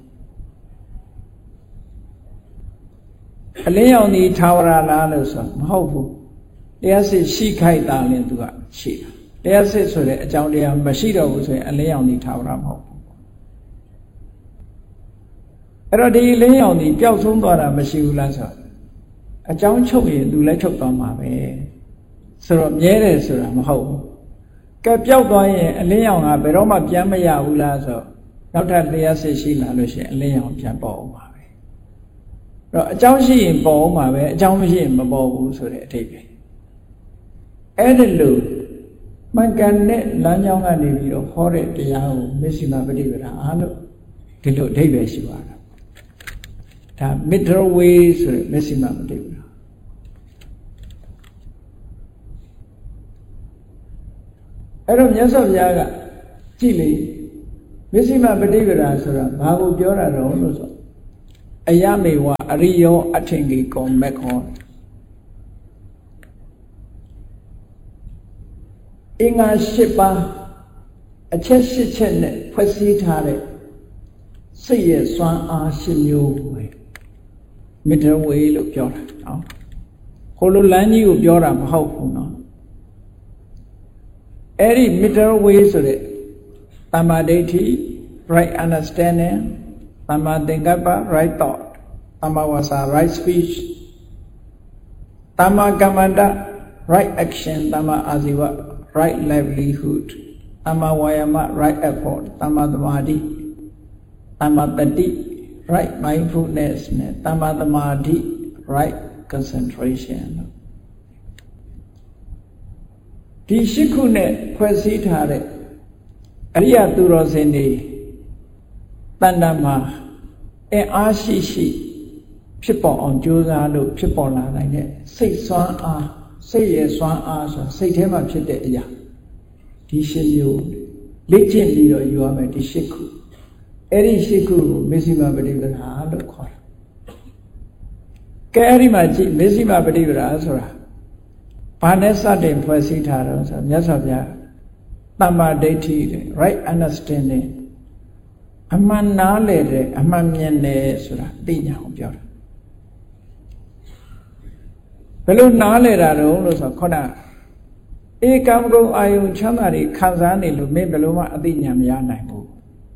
အလင်းရောင်ဒီထာဝရလားလို့ဆိုမဟုတ်ဘူးလျှပ်စစ်ရှိခိုက်တာလည်းသူကရှိတာလျှပ်စစ်ဆိုတဲ့အကြောင်းတရားမရှိတော့ဘူးဆိုရင်အလင်းရောင်ဒီထာဝရမဟုတ်ဘူးအဲ့တော့ဒီလင်းရောင်ဒီပျောက်ဆုံးသွားတာမရှိဘူးလားဆိုအကြောင်းချုပ်ရင်သူလည်းချုပ်သွားမှာပဲဆိုတော့မြဲတယ်ဆိုတာမဟုတ်ဘူးကဲပျောက်သွားရင်အလင်းရောင်ကဘယ်တော့မှပြန်မရဘူးလားဆိုနောက်ထပ်လျှပ်စစ်ရှိလာလို့ရှိရင်အလင်းရောင်ပြန်ပေါ်အောင်ပါပဲအဲ့တော့အကြောင်းရှိရင်ပေါ်အောင်ပါပဲအကြောင်းမရှိရင်မပေါ်ဘူးဆိုတဲ့အဓိပ္ပာယ်အဲ့ဒါလို့မှန်ကန်တဲ့လမ်းကြောင်းကနေပြီးတော့ဟောတဲ့တရားကိုမစ္စည်းမပฏิပဒါအားလို့ဒီလိုအဓိပ္ပာယ်ရှိပါတာဒါ middle way ဆိုတဲ့မစ္စည်းမပฏิပဒါအဲ့တော့မြတ်စွာဘုရားကကြည့်လေမစ္စည်းမပฏิပဒါဆိုတာဘာကိုပြောတာတော့လို့ဆိုအယမေဝအရိယောအထင်ကြီးကောမက်ခောအင်္ဂါ၈ပါးအချက်၈ချက်နဲ့ဖွဲ့စည်းထားတဲ့စိတ်ရဲ့စွမ်းအား၈မျိုးပဲ middle way လို့ပြောတာနော်ဟိုလိုလမ်းကြီးကိုပြောတာမဟုတ်ဘူးနော်အဲ့ဒီ middle way ဆိုတဲ့သမ္မာဒိဋ္ဌိ right understanding သမ္မာသင်္ကပ္ပ right thought သမ္မာဝါစာ right speech သမ္မာကမ္မန္တ right action သမ္မာအာဇီဝright livelihood သမ္မာဝါယာမ right effort သမ္မာသမာဓိသမ္မာတတိ right mindfulness နဲ့သမ္မာသမာဓိ right concentration ဒီရှစ်ခုနဲ့ဖွဲ့စည်းထားတဲ့အရိယသူတော်စင်တွေတဏ္ဍာမှာအင်အားရှိရှိဖြစ်ပေါ်အောင်ကြိုးစားလို့ဖြစ်ပေါ်လာနိုင်တဲ့စိတ်စွမ်းအားစိတ်ရဲ့စွမ်းအားဆိုစိတ်ထဲမှာဖြစ်တဲ့အရာဒီရှစ်မျိုးလေ့ကျင့်ပြီးတော့ယူရမယ်ဒီရှစ်ခုအဲ့ဒီရှစ်ခုကိုမေဇိမပฏิပဒါလို့ခေါ်တယ်ကဲအဲ့ဒီမှာကြည့်မေဇိမပฏิပဒါဆိုတာဘာနဲ့စတင်ဖွဲ့စည်းထားတော့ဆိုမြတ်စွာဘုရားသမ္မာဒိဋ္ဌိ right understanding အမှန်နားလည်တဲ့အမှန်မြင်တယ်ဆိုတာသိညာအောင်ပြောတာဘယ်လိုနားလည်တာတော့လို့ဆိုခေါင်းဧကံကုံအာယုံချမ်းသာတွေခံစားနေလို့မင်းဘယ်လိုမှအသိဉာဏ်မရနိုင်ဘူး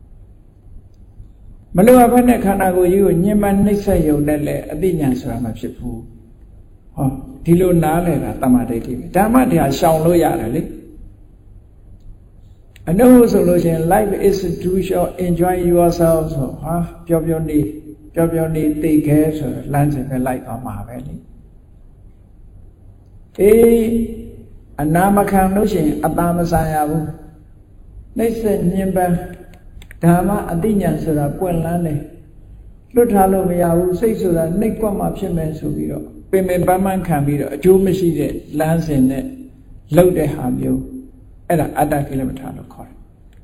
မလိုအပ်ဘဲနဲ့ခန္ဓာကိုယ်ကြီးကိုညှဉ်းပန်းနှိပ်စက်ရုံနဲ့လည်းအသိဉာဏ်ဆိုတာမဖြစ်ဘူးဟောဒီလိုနားလည်တာတမ္မာဒိဋ္ဌိပဲဓမ္မတရားရှောင်လို့ရတယ်လေအနုဆိုလို့ရှိရင် life is too short enjoy yourself ဆိုဟာပျော်ပျော်နေပျော်ပျော်နေသိခဲဆိုလမ်းစဉ်ပဲလိုက်သွားမှာပဲလေအေးအနာမခံလို့ရှိရင်အတာမဆန်ရဘူးနှိမ့်ဆက်ညှဉ်းပန်းဓမ္မအသိဉာဏ်ဆိုတာပွင့်လန်းတယ်လွတ်ထားလို့မရဘူးစိတ်ဆိုတာနှိပ်ကွက်မှဖြစ်မယ်ဆိုပြီးတော့ပင်ပင်ပန်းပန်းခံပြီးတော့အကျိုးမရှိတဲ့လမ်းစဉ်နဲ့လှုပ်တဲ့ဟာမျိုးအဲ့ဒါအတ္တကိလမထာလို့ခေါ်တယ်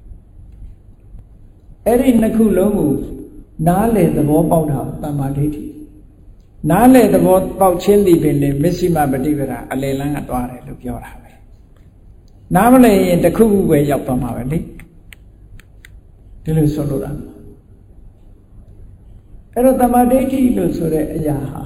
အဲ့ဒီနှစ်ခုလုံးကိုနားလေသဘောပေါက်တာတမ္မာဒိဋ္ဌိနားလေသဘောပေါက်ခြင်းဒီပင်လေမစ္စည်းမပฏิပဒါအလယ်လန်းကသွားတယ်လို့ပြောတာပဲနားမလဲရင်တစ်ခုခုပဲရောက်သွားမှာပဲလေဒီလိုဆိုလို့တာအဲ့တော့တမ္မာဒိဋ္ဌိလို့ဆိုတဲ့အရာဟာ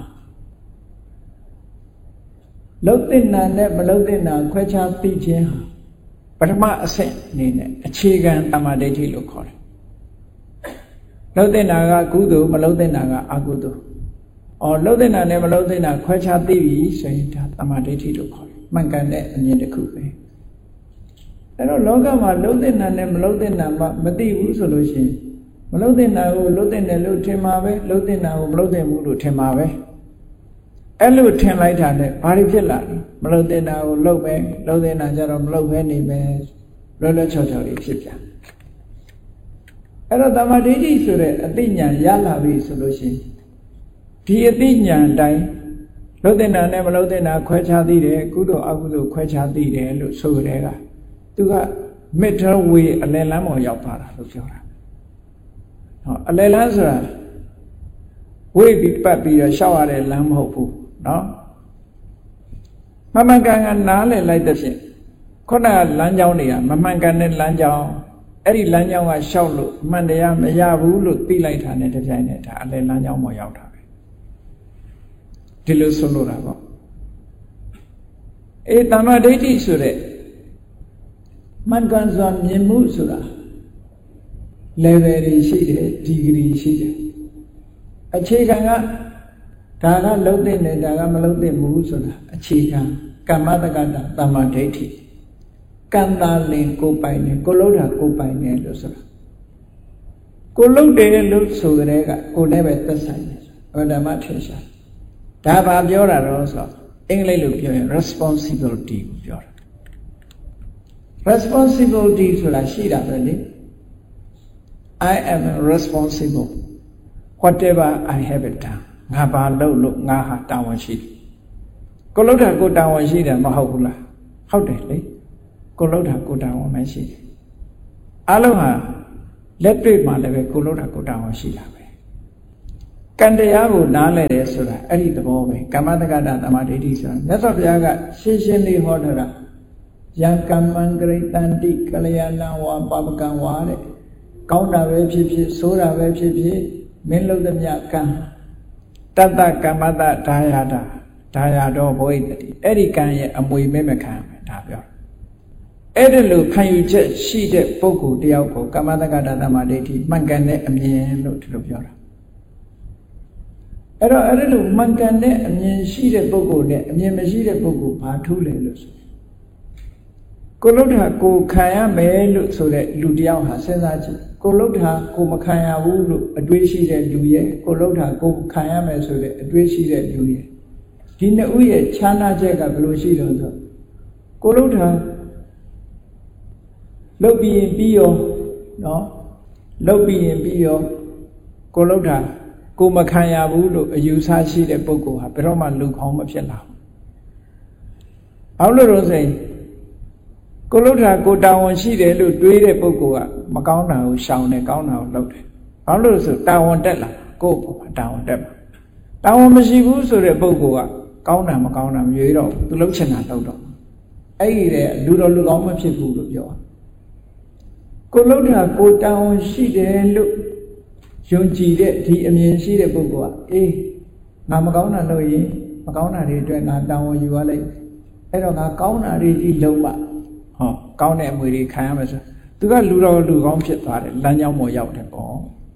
လုတ်တဲ့နာနဲ့မလုတ်တဲ့နာခွဲခြားသိခြင်းဟာပထမအဆင့်အနေနဲ့အခြေခံတမ္မာဒိဋ္ဌိလို့ခေါ်တယ်လုတ်တဲ့နာကကုသိုလ်မလုတ်တဲ့နာကအကုသိုလ်အော်လုတ်တဲ့နာနဲ့မလုတ်တဲ့နာခွဲခြားသိပြီဆိုရင်ဒါတမ္မာဒိဋ္ဌိလို့ခေါ်တယ်မှန်ကန်တဲ့အမြင်တစ်ခုပဲအဲ့တော့လောကမှာလုတ်တဲ့နာနဲ့မလုတ်တဲ့နာမှမသိဘူးဆိုလို့ရှိရင်မလုတ်တဲ့နာကိုလုတ်တဲ့နယ်လို့ထင်မှာပဲလုတ်တဲ့နာကိုမလုတ်တဲ့ဘူးလို့ထင်မှာပဲအဲ့လိုထင်လိုက်တာနဲ့ဘာတွေဖြစ်လာလဲမလုတ်တဲ့နာကိုလုတ်ပဲလုတ်တဲ့နာကြတော့မလုတ်ပဲနေပဲလွယ်လွယ်ချောချောလေးဖြစ်ပြန်အဲ့တော့တမ္မာဒိဋ္ဌိဆိုတဲ့အသိဉာဏ်ရလာပြီဆိုလို့ရှိရင်ဒီအသိဉာဏ်တိုင်းလုတ်တဲ့နာနဲ့မလုတ်တဲ့နာခွဲခြားသိတယ်ကုသိုလ်အကုသိုလ်ခွဲခြားသိတယ်လို့ဆိုကြတဲ့ကသူက middle way အလယ်လမ်းပေါ်ရောက်သွားတာလို့ပြောတာဟောအလယ်လမ်းဆိုတာဝိပြီးပတ်ပြီးတော့ရှောက်ရတဲ့လမ်းမဟုတ်ဘူးနော်မမှန်ကန်ကနားလည်လိုက်တဲ့ဖြင့်ခုနကလမ်းကြောင်းတွေကမမှန်ကန်တဲ့လမ်းကြောင်းအဲ့ဒီလမ်းကြောင်းကရှောက်လို့မှန်တရားမရဘူးလို့သိလိုက်တာနဲ့တပြိုင်နက်ဒါအလယ်လမ်းကြောင်းပေါ်ရောက်တာပဲဒီလိုဆိုလို့တာပေါ့အေးတမ္မာဒိဋ္ဌိဆိုတဲ့မှန်ကန်စွာမြင်မှုဆိုတာ level တွေရှိတယ် degree ရှိတယ်အခြေခံကဒါကလုံးတဲ့နဲ့ဒါကမလုံးတဲ့ဘူးဆိုတာအခြေခံကမ္မတက္ကတာတမ္မာဒိဋ္ဌိကံတာလင်ကိုပိုင်နေကိုလုံးတာကိုပိုင်နေလို့ဆိုတာကိုလုံးတယ်လို့ဆိုကြတဲ့ကကိုလည်းပဲသက်ဆိုင်တယ်ဘဓမ္မထင်ရှားဒါပါပြောတာတော့ဆိုအင်္ဂလိပ်လိုပြောရင် responsibility ကိုပြောတာ responsibility ဆိုတာရှိတာပဲလေ I am responsible whatever I have done ငါဘာလုပ်လို့ငါဟာတာဝန်ရှိတယ်ကိုလုပ်တာကိုတာဝန်ရှိတယ်မဟုတ်ဘူးလားဟုတ်တယ်လေကိုလုပ်တာကိုတာဝန်မရှိတယ်အလုံးဟာလက်တွေ့မှာလည်းပဲကိုလုပ်တာကိုတာဝန်ရှိတာပဲကံတရားကိုနားလဲတယ်ဆိုတာအဲ့ဒီသဘောပဲကမ္မတက္ကတာတမ္မာဒိဋ္ဌိဆိုတာမြတ်စွာဘုရားကရှင်းရှင်းလေးဟောထားတာယံကမ္မံဂရိတန္တိကလျာဏဝါပပကံဝါတဲ့ကောင်းတာပဲဖြစ်ဖြစ်ဆိုးတာပဲဖြစ်ဖြစ်မင်းလုပ်သမျှကံတတ္တကမ္မတဒါယတာဒါယတော်ဘဝိတ္တိအဲ့ဒီကံရဲ့အမွေမဲ့မခံမယ်ဒါပြောအဲ့ဒီလိုခံယူချက်ရှိတဲ့ပုဂ္ဂိုလ်တယောက်ကိုကမ္မတက္ကတာတမ္မာဒိဋ္ဌိမှန်ကန်တဲ့အမြင်လို့ဒီလိုပြောတာအဲ့တော့အဲ့ဒီလိုမှန်ကန်တဲ့အမြင်ရှိတဲ့ပုဂ္ဂိုလ်နဲ့အမြင်မရှိတဲ့ပုဂ္ဂိုလ်ဘာထူးလဲလို့ဆိုကိုလုဒ္ဓကိုခံရမယ်လို့ဆိုတဲ့လူတယောက်ဟာစဉ်းစားကြည့်ကိုလုဒ္ဓကိုမခံရဘူးလို့အတွေးရှိတဲ့လူရဲ့ကိုလုဒ္ဓကိုခံရမယ်ဆိုတဲ့အတွေးရှိတဲ့လူရဲ့ဒီနှစ်ဦးရဲ့ခြားနာချက်ကဘယ်လိုရှိတော့ဆိုကိုလုဒ္ဓလုတ်ပြီးရင်ပြီးရောနော်လုတ်ပြီးရင်ပြီးရောကိုလုဒ္ဓကိုမခံရဘူးလို့အယူဆရှိတဲ့ပုဂ္ဂိုလ်ဟာဘယ်တော့မှလူကောင်းမဖြစ်လာဘူးဘာလို့လို့ဆိုရင်ကိုလှုပ်တာကိုတာဝန်ရှိတယ်လို့တွေးတဲ့ပုဂ္ဂိုလ်ကမကောင်းတာကိုရှောင်တယ်ကောင်းတာကိုလုပ်တယ်ဘာလို့လို့ဆိုတာဝန်တက်လာကိုယ့်ဘုံတာဝန်တက်မှာတာဝန်မရှိဘူးဆိုတဲ့ပုဂ္ဂိုလ်ကကောင်းတာမကောင်းတာမရွေးတော့ဘူးသူလှုပ်ချင်တာလုပ်တော့အဲ့ဒီတဲ့လူတော်လူကောင်းမဖြစ်ဘူးလို့ပြောကိုလှုပ်တာကိုတာဝန်ရှိတယ်လို့ယုံကြည်တဲ့ဒီအမြင်ရှိတဲ့ပုဂ္ဂိုလ်ကအေးငါမကောင်းတာလုပ်ရင်မကောင်းတာတွေအတွက်ငါတာဝန်ယူရလိုက်အဲ့တော့ငါကောင်းတာတွေကြီးလုံးပါဟောကောင်းတဲ့အမွေတွေခံရမယ်ဆိုသူကလူတော်လူကောင်းဖြစ်သွားတယ်လမ်းကြောင်းပေါ်ရောက်တယ်ပေါ့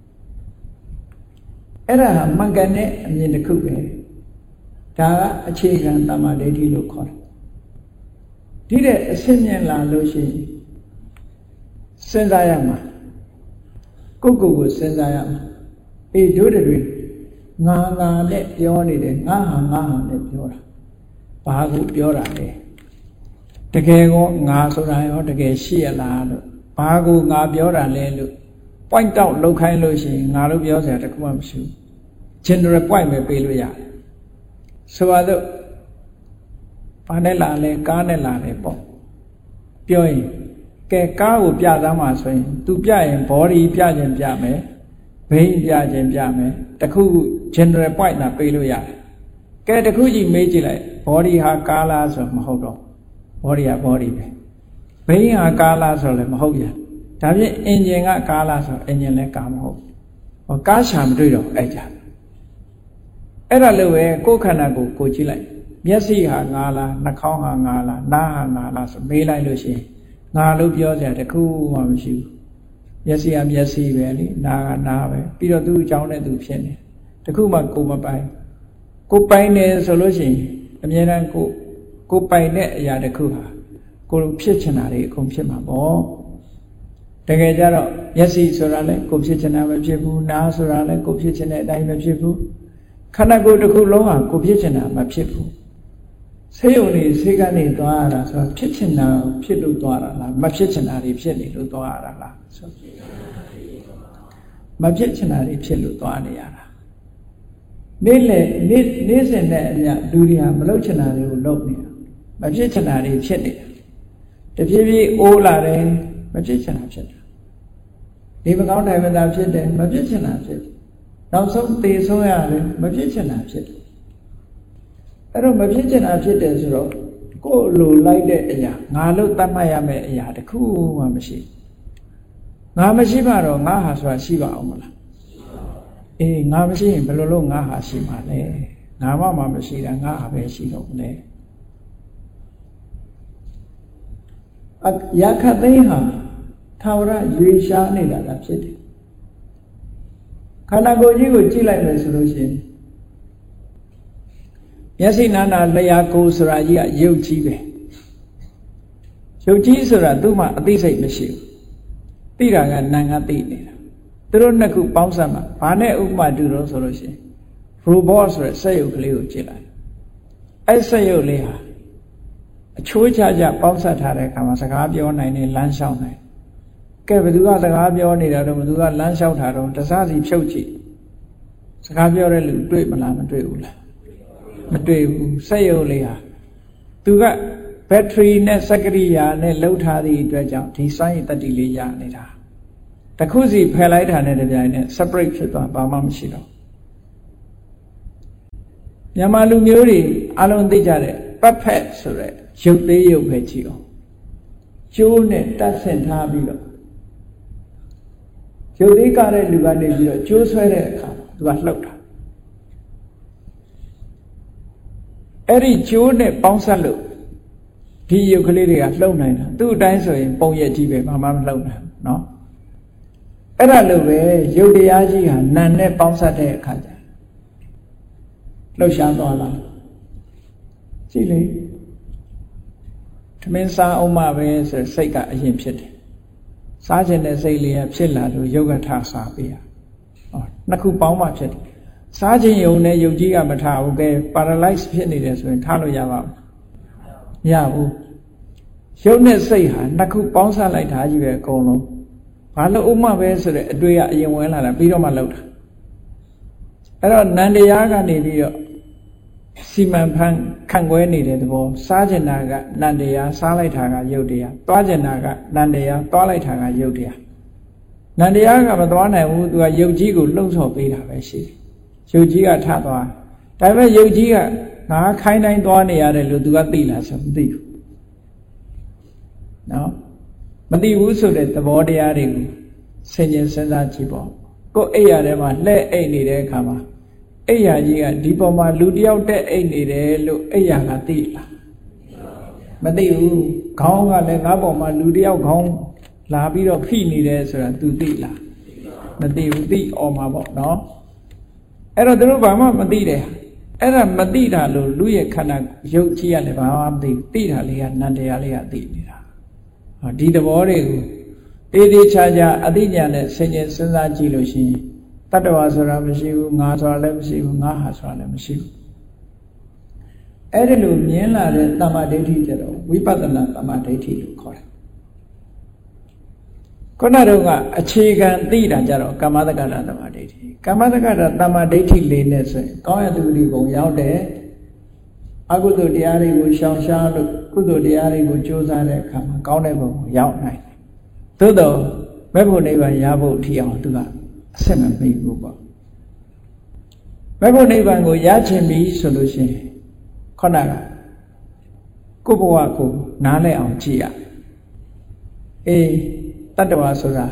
အဲ့ဒါမှန်ကန်တဲ့အမြင်တစ်ခုပဲဒါကအခြေခံတမ္မာဒိဋ္ဌိလို့ခေါ်တယ်ဒီတဲ့အစစ်မြင်လာလို့ရှိရင်စဉ်းစားရမှာကိုယ့်ကိုယ်ကိုစဉ်းစားရမှာအေးတို့တွေငါငါနဲ့ပြောနေတယ်ငါဟာငါဟာနဲ့ပြောတာဘာကိုပြောတာလဲတကယ်ကောငါဆိုတာရောတကယ်ရှိရလားလို့ဘာကိုငါပြောတာလဲလို့ point out လောက်ခိုင်းလို့ရှိရင်ငါတို့ပြောစရာတခုမှမရှိဘူး general point ပဲပေးလို့ရတယ်ဆိုပါတော့ဘာနဲ့လာလဲကားနဲ့လာတယ်ပေါ့ပြောရင်ကဲကားကိုပြသားမှာဆိုရင် तू ပြရင် body ပြခြင်းပြမယ်ဘိန်းပြခြင်းပြမယ်တခု general point လာပေးလို့ရတယ်ကဲတခုကြီးမေးကြည့်လိုက် body ဟာကားလားဆိုမဟုတ်တော့ body ဟာ body ပဲဘိန်းဟာကားလားဆိုလည်းမဟုတ်ပြန်ဒါဖြင့် engine ကကားလားဆို engine လည်းကားမဟုတ်ဟောကားရှာမတွေ့တော့အဲ့ကြအဲ့ဒါလို့ပဲကိုယ်ခန္ဓာကိုကိုကြည့်လိုက်မျက်စိဟာငါလားနှာခေါင်းဟာငါလားနားဟာငါလားဆိုမေးလိုက်လို့ရှိရင်ငါလို့ပြောစရာတခုမှမရှိဘူးမျက်စိကမျက်စိပဲလေနားကနားပဲပြီးတော့သူ့အကြောင်းနဲ့သူဖြစ်နေတခုမှကိုမပိုင်ကိုပိုင်နေဆိုလို့ရှိရင်အမြဲတမ်းကိုကိုပိုင်တဲ့အရာတခုဟာကိုဖြစ်ချင်တာတွေအကုန်ဖြစ်မှာပေါ့တကယ်ကြတော့မျက်စိဆိုတာလည်းကိုဖြစ်ချင်တာမဖြစ်ဘူးနားဆိုတာလည်းကိုဖြစ်ချင်တဲ့အတိုင်းမဖြစ်ဘူးခန္ဓာကိုယ်တစ်ခုလုံးဟာကိုဖြစ်ချင်တာမဖြစ်ဘူးဆေးရုံနေဆေးကနေသွားရတာဆိုတော့ဖြစ်ချင်တာဖြစ်လို့သွားတာလားမဖြစ်ချင်တာတွေဖြစ်နေလို့သွားရတာလားဆိုမဖြစ်ချင်တာတွေဖြစ်လို့သွားနေရတာနေ့လေနေ့နေ့စဉ်နဲ့အမျှလူတွေဟာမလုပ်ချင်တာတွေကိုလုပ်နေတာမဖြစ်ချင်တာတွေဖြစ်နေတာတဖြည်းဖြည်းအိုးလာတယ်မဖြစ်ချင်တာဖြစ်တယ်ဒီမကောင်းတိုင်းမသာဖြစ်တယ်မဖြစ်ချင်တာဖြစ်တယ်နောက်ဆုံးသေဆုံးရတယ်မဖြစ်ချင်တာဖြစ်တယ်အဲ့တော့မဖြစ်ချင်တာဖြစ်တယ်ဆိုတော့ကိုယ်လိုလိုက်တဲ့အရာငါလို့သတ်မှတ်ရမယ့်အရာတခုမှမရှိငါမရှိမှတော့ငါဟာဆိုတာရှိပါအောင်မလားအေးငါမရှိရင်ဘယ်လိုလုပ်ငါဟာရှိမှာလဲငါမှမှမရှိတာငါဟာပဲရှိတော့မလဲအရာခတ်သိမ်းဟာသာဝရရွေရှားနေတာလားဖြစ်တယ်ခန္ဓာကိုယ်ကြီးကိုကြည့်လိုက်မယ်ဆိုလို့ရှိရင်မျက်စိနာနာလျှာကိုယ်ဆိုတာကြီးကရုပ်ကြီးပဲရုပ်ကြီးဆိုတာသူ့မှာအသိစိတ်မရှိဘူးသိတာကနာငါသိနေတာသူတို့နှစ်ခုပေါင်းစပ်မှာဘာနဲ့ဥပမာတူတော့ဆိုလို့ရှိရင် robot ဆိုတဲ့စက်ရုပ်ကလေးကိုကြည့်လိုက်အဲ့စက်ရုပ်လေးဟာအချိုးချချပေါင်းစပ်ထားတဲ့အခါမှာစကားပြောနိုင်နေလမ်းလျှောက်နိုင်ကဲဘယ်သူကစကားပြောနေတာတော့ဘယ်သူကလမ်းလျှောက်တာတော့တစားစီဖြုတ်ကြည့်စကားပြောတဲ့လူတွေ့မလားမတွေ့ဘူးလားမတွေ့ဘူးစက်ရုပ်လေးဟာသူကဘက်ထရီနဲ့စက်ကရိယာနဲ့လှုပ်ထားသည့်အတွက်ကြောင့်ဒီစွမ်းရည်တတ္တိလေးရနေတာတခုစီဖယ်လိုက်တာနဲ့တပြိုင်နက် separate ဖြစ်သွားဘာမှမရှိတော့မြန်မာလူမျိုးတွေအလုံးသိကြတဲ့ပတ်ဖက်ဆိုတဲ့ရုပ်သေးရုပ်ပဲကြည့်အောင်ကျိုးနဲ့တတ်ဆင်ထားပြီးတော့ရုပ်သေးကတဲ့လူကနေပြီးတော့ကျိုးဆွဲတဲ့အခါသူကလှုပ်တာအဲ့ဒီကျိုးနဲ့ပေါင်းစပ်လို့ဒီရုပ်ကလေးတွေကလှုပ်နိုင်တာသူ့အတိုင်းဆိုရင်ပုံရက်ကြီးပဲဘာမှမလှုပ်နိုင်ဘူးเนาะအဲ့ဒါလို့ပဲရုပ်တရားကြီးဟာနာနဲ့ပေါင်းစပ်တဲ့အခါကျလှုပ်ရှားသွားလာကြည့်လေသမင်းစားအောင်မပဲဆိုစိတ်ကအရင်ဖြစ်တယ်စားခြင်းတဲ့စိတ်လေးကဖြစ်လာလို့ယုတ်ကထစားပေးရဟောနှစ်ခုပေါင်းမှဖြစ်တယ်စားခြင်းယုံနဲ့ယုတ်ကြီးကမထဘူးကဲ paralyze ဖြစ်နေတယ်ဆိုရင်ထားလို့ရပါ့မရဘူးယုတ်နဲ့စိတ်ဟာနှစ်ခုပေါင်းစပ်လိုက်တာကြီးပဲအကုန်လုံးဘာလို့ဥမပဲဆိုတဲ့အတွေ့အအရင်ဝင်လာတာပြီးတော့မှလောက်တာအဲ့တော့နန္တရားကနေပြီးတော့စီမံဖန်ခံကွဲနေတဲ့သဘောစားကျင်တာကနန္တရားစားလိုက်တာကယုတ်တရားသွားကျင်တာကနန္တရားသွားလိုက်တာကယုတ်တရားနန္တရားကမသွားနိုင်ဘူးသူကယုတ်ကြီးကိုလှုံ့ဆော်ပေးတာပဲရှိတယ်ယုတ်ကြီးကထသွားဒါပေမဲ့ယုတ်ကြီးကငါခိုင်းတိုင်းသွားနေရတယ်လို့သူကသိလားဆိုမသိဘူးနော်မသိဘူးဆိုတဲ့သဘောတရားတွေကိုဆင်ခြင်စဉ်းစားကြည့်ပေါ့ကိုယ်အိပ်ရထဲမှာလှဲ့အိပ်နေတဲ့အခါမှာအိပ်ရကြီးကဒီပေါ်မှာလူတယောက်တက်အိပ်နေတယ်လို့အိပ်ရကသိလားမသိဘူးခေါင်းကလည်းငါပေါ်မှာလူတယောက်ခေါင်းလာပြီးတော့ဖိနေတယ်ဆိုတာ तू သိလားမသိဘူးသိអော်မှာပေါ့နော်အဲ့တော့သူတို့ဘာမှမသိတယ်အဲ့ဒါမသိတာလို့လူရဲ့ခန္ဓာရုပ်ကြီးကလည်းဘာမှမသိသိတာလေးကနန္တရားလေးကသိနေတာဟောဒီသဘောတွေကိုတေးသေးချာချာအသိဉာဏ်နဲ့ဆင်ခြင်စဉ်းစားကြည့်လို့ရှိရင်တတ္တဝါဆိုတာမရှိဘူးငါဆိုတာလည်းမရှိဘူးငါဟာဆိုတာလည်းမရှိဘူးအဲ့ဒီလိုမြင်လာတဲ့တမ္မာဒိဋ္ဌိကြတော့ဝိပဿနာတမ္မာဒိဋ္ဌိလို့ခေါ်တယ်ခုနတုန်းကအခြေခံသိတာကြတော့ကမ္မတက္ကတာတမ္မာဒိဋ္ဌိကမ္မတက္ကတာတမ္မာဒိဋ္ဌိလေးနဲ့ဆိုရင်ကောင်းရသူတွေပုံရောက်တယ်အကုသိုလ်တရားတွေကိုရှောင်ရှားလို့ကုသိုလ်တရားတွေကိုကြိုးစားတဲ့အခါမှာကောင်းတဲ့ပုံကိုရောက်နိုင်တယ်သို့တော့မဲ့ဖို့နိဗ္ဗာန်ရဖို့ထီအောင်သူကအဆက်မမိဘူးပေါ့မဲ့ဖို့နိဗ္ဗာန်ကိုရချင်ပြီဆိုလို့ရှိရင်ခုနကကိုယ့်ဘဝကိုနားလည်အောင်ကြည့်ရအေးတတ္တဝါဆိုတာ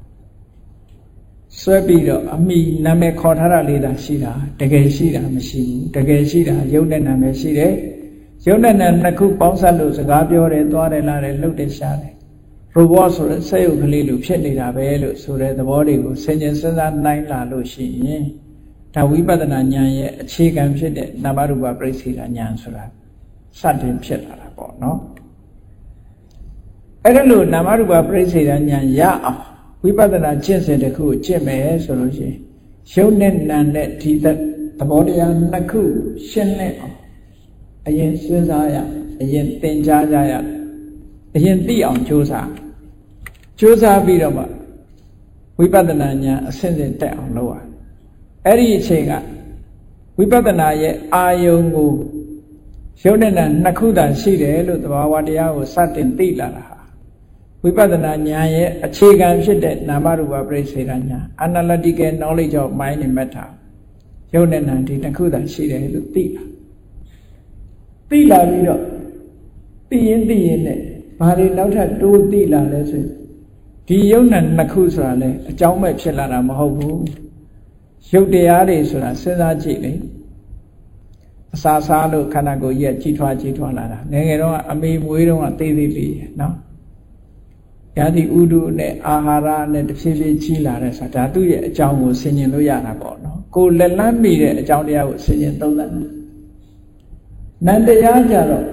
ဆွဲပြီးတော့အမိနာမည်ခေါ်ထားတာလေးသာရှိတာတကယ်ရှိတာမရှိဘူးတကယ်ရှိတာယုတ်တဲ့နာမည်ရှိတယ်ယုတ်တဲ့နာနှစ်ခုပေါင်းစပ်လို့စကားပြောတယ်သွားတယ်လာတယ်လှုပ်တယ်ရှားတယ်ရိုဘောဆိုတဲ့စက်ရုပ်ကလေးလိုဖြစ်နေတာပဲလို့ဆိုတဲ့သဘောတွေကိုဆင်ခြင်စဉ်းစားနိုင်လာလို့ရှိရင်ဒါဝိပဿနာဉာဏ်ရဲ့အခြေခံဖြစ်တဲ့နာမရူပပရိစ္ဆေဒဉာဏ်ဆိုတာစတင်ဖြစ်လာတာပေါ့နော်အဲ့ဒါလို့နာမရူပပရိစ္ဆေဒဉာဏ်ရအောင်ဝိပဿနာကျင့်စဉ်တစ်ခုကိုကျင့်မယ်ဆိုလို့ရှိရင်ရုပ်နဲ့နာမ်နဲ့ဒီသဘောတရားနှစ်ခုရှင်းလင်းအောင်အရင်စဉ်းစားရအရင်သင်ကြားကြရအရင်သိအောင်ကြိုးစားကြိုးစားပြီးတော့မှဝိပဿနာဉာဏ်အစဉ်စဉ်တက်အောင်လုပ်ရအဲ့ဒီအချိန်ကဝိပဿနာရဲ့အာယုံကိုရုပ်နဲ့နာမ်နှစ်ခုသာရှိတယ်လို့သဘာဝတရားကိုစတင်သိလာတာဝိပဿနာဉာဏ်ရဲ့အခြေခံဖြစ်တဲ့နာမရူပပရိစ္ဆေဒဉာဏ် analytical knowledge of mind and matter ရုပ်နဲ့နာမ်ဒီနှစ်ခုသာရှိတယ်လို့သိလာသိလာပြီးတော့သိရင်သိရင်နဲ့ဘာတွေနောက်ထပ်တိုးသိလာလဲဆိုရင်ဒီရုပ်နဲ့နှစ်ခုဆိုတာလေအကြောင်းမဲ့ဖြစ်လာတာမဟုတ်ဘူးရုပ်တရားတွေဆိုတာစဉ်းစားကြည့်လေအစာစားလို့ခန္ဓာကိုယ်ကြီးကကြီးထွားကြီးထွားလာတာငယ်ငယ်တော့အမေမွေးတော့သေးသေးလေးနော်ယာတိဥဒုနဲ့အာဟာရနဲ့တဖြည်းဖြည်းကြီးလာတဲ့ဆိုတာဒါသူ့ရဲ့အကြောင်းကိုဆင်ခြင်လို့ရတာပေါ့နော်ကိုယ်လက်လန်းမိတဲ့အကြောင်းတရားကိုဆင်ခြင်သုံးသပ်တယ်နန္တရားကြတော့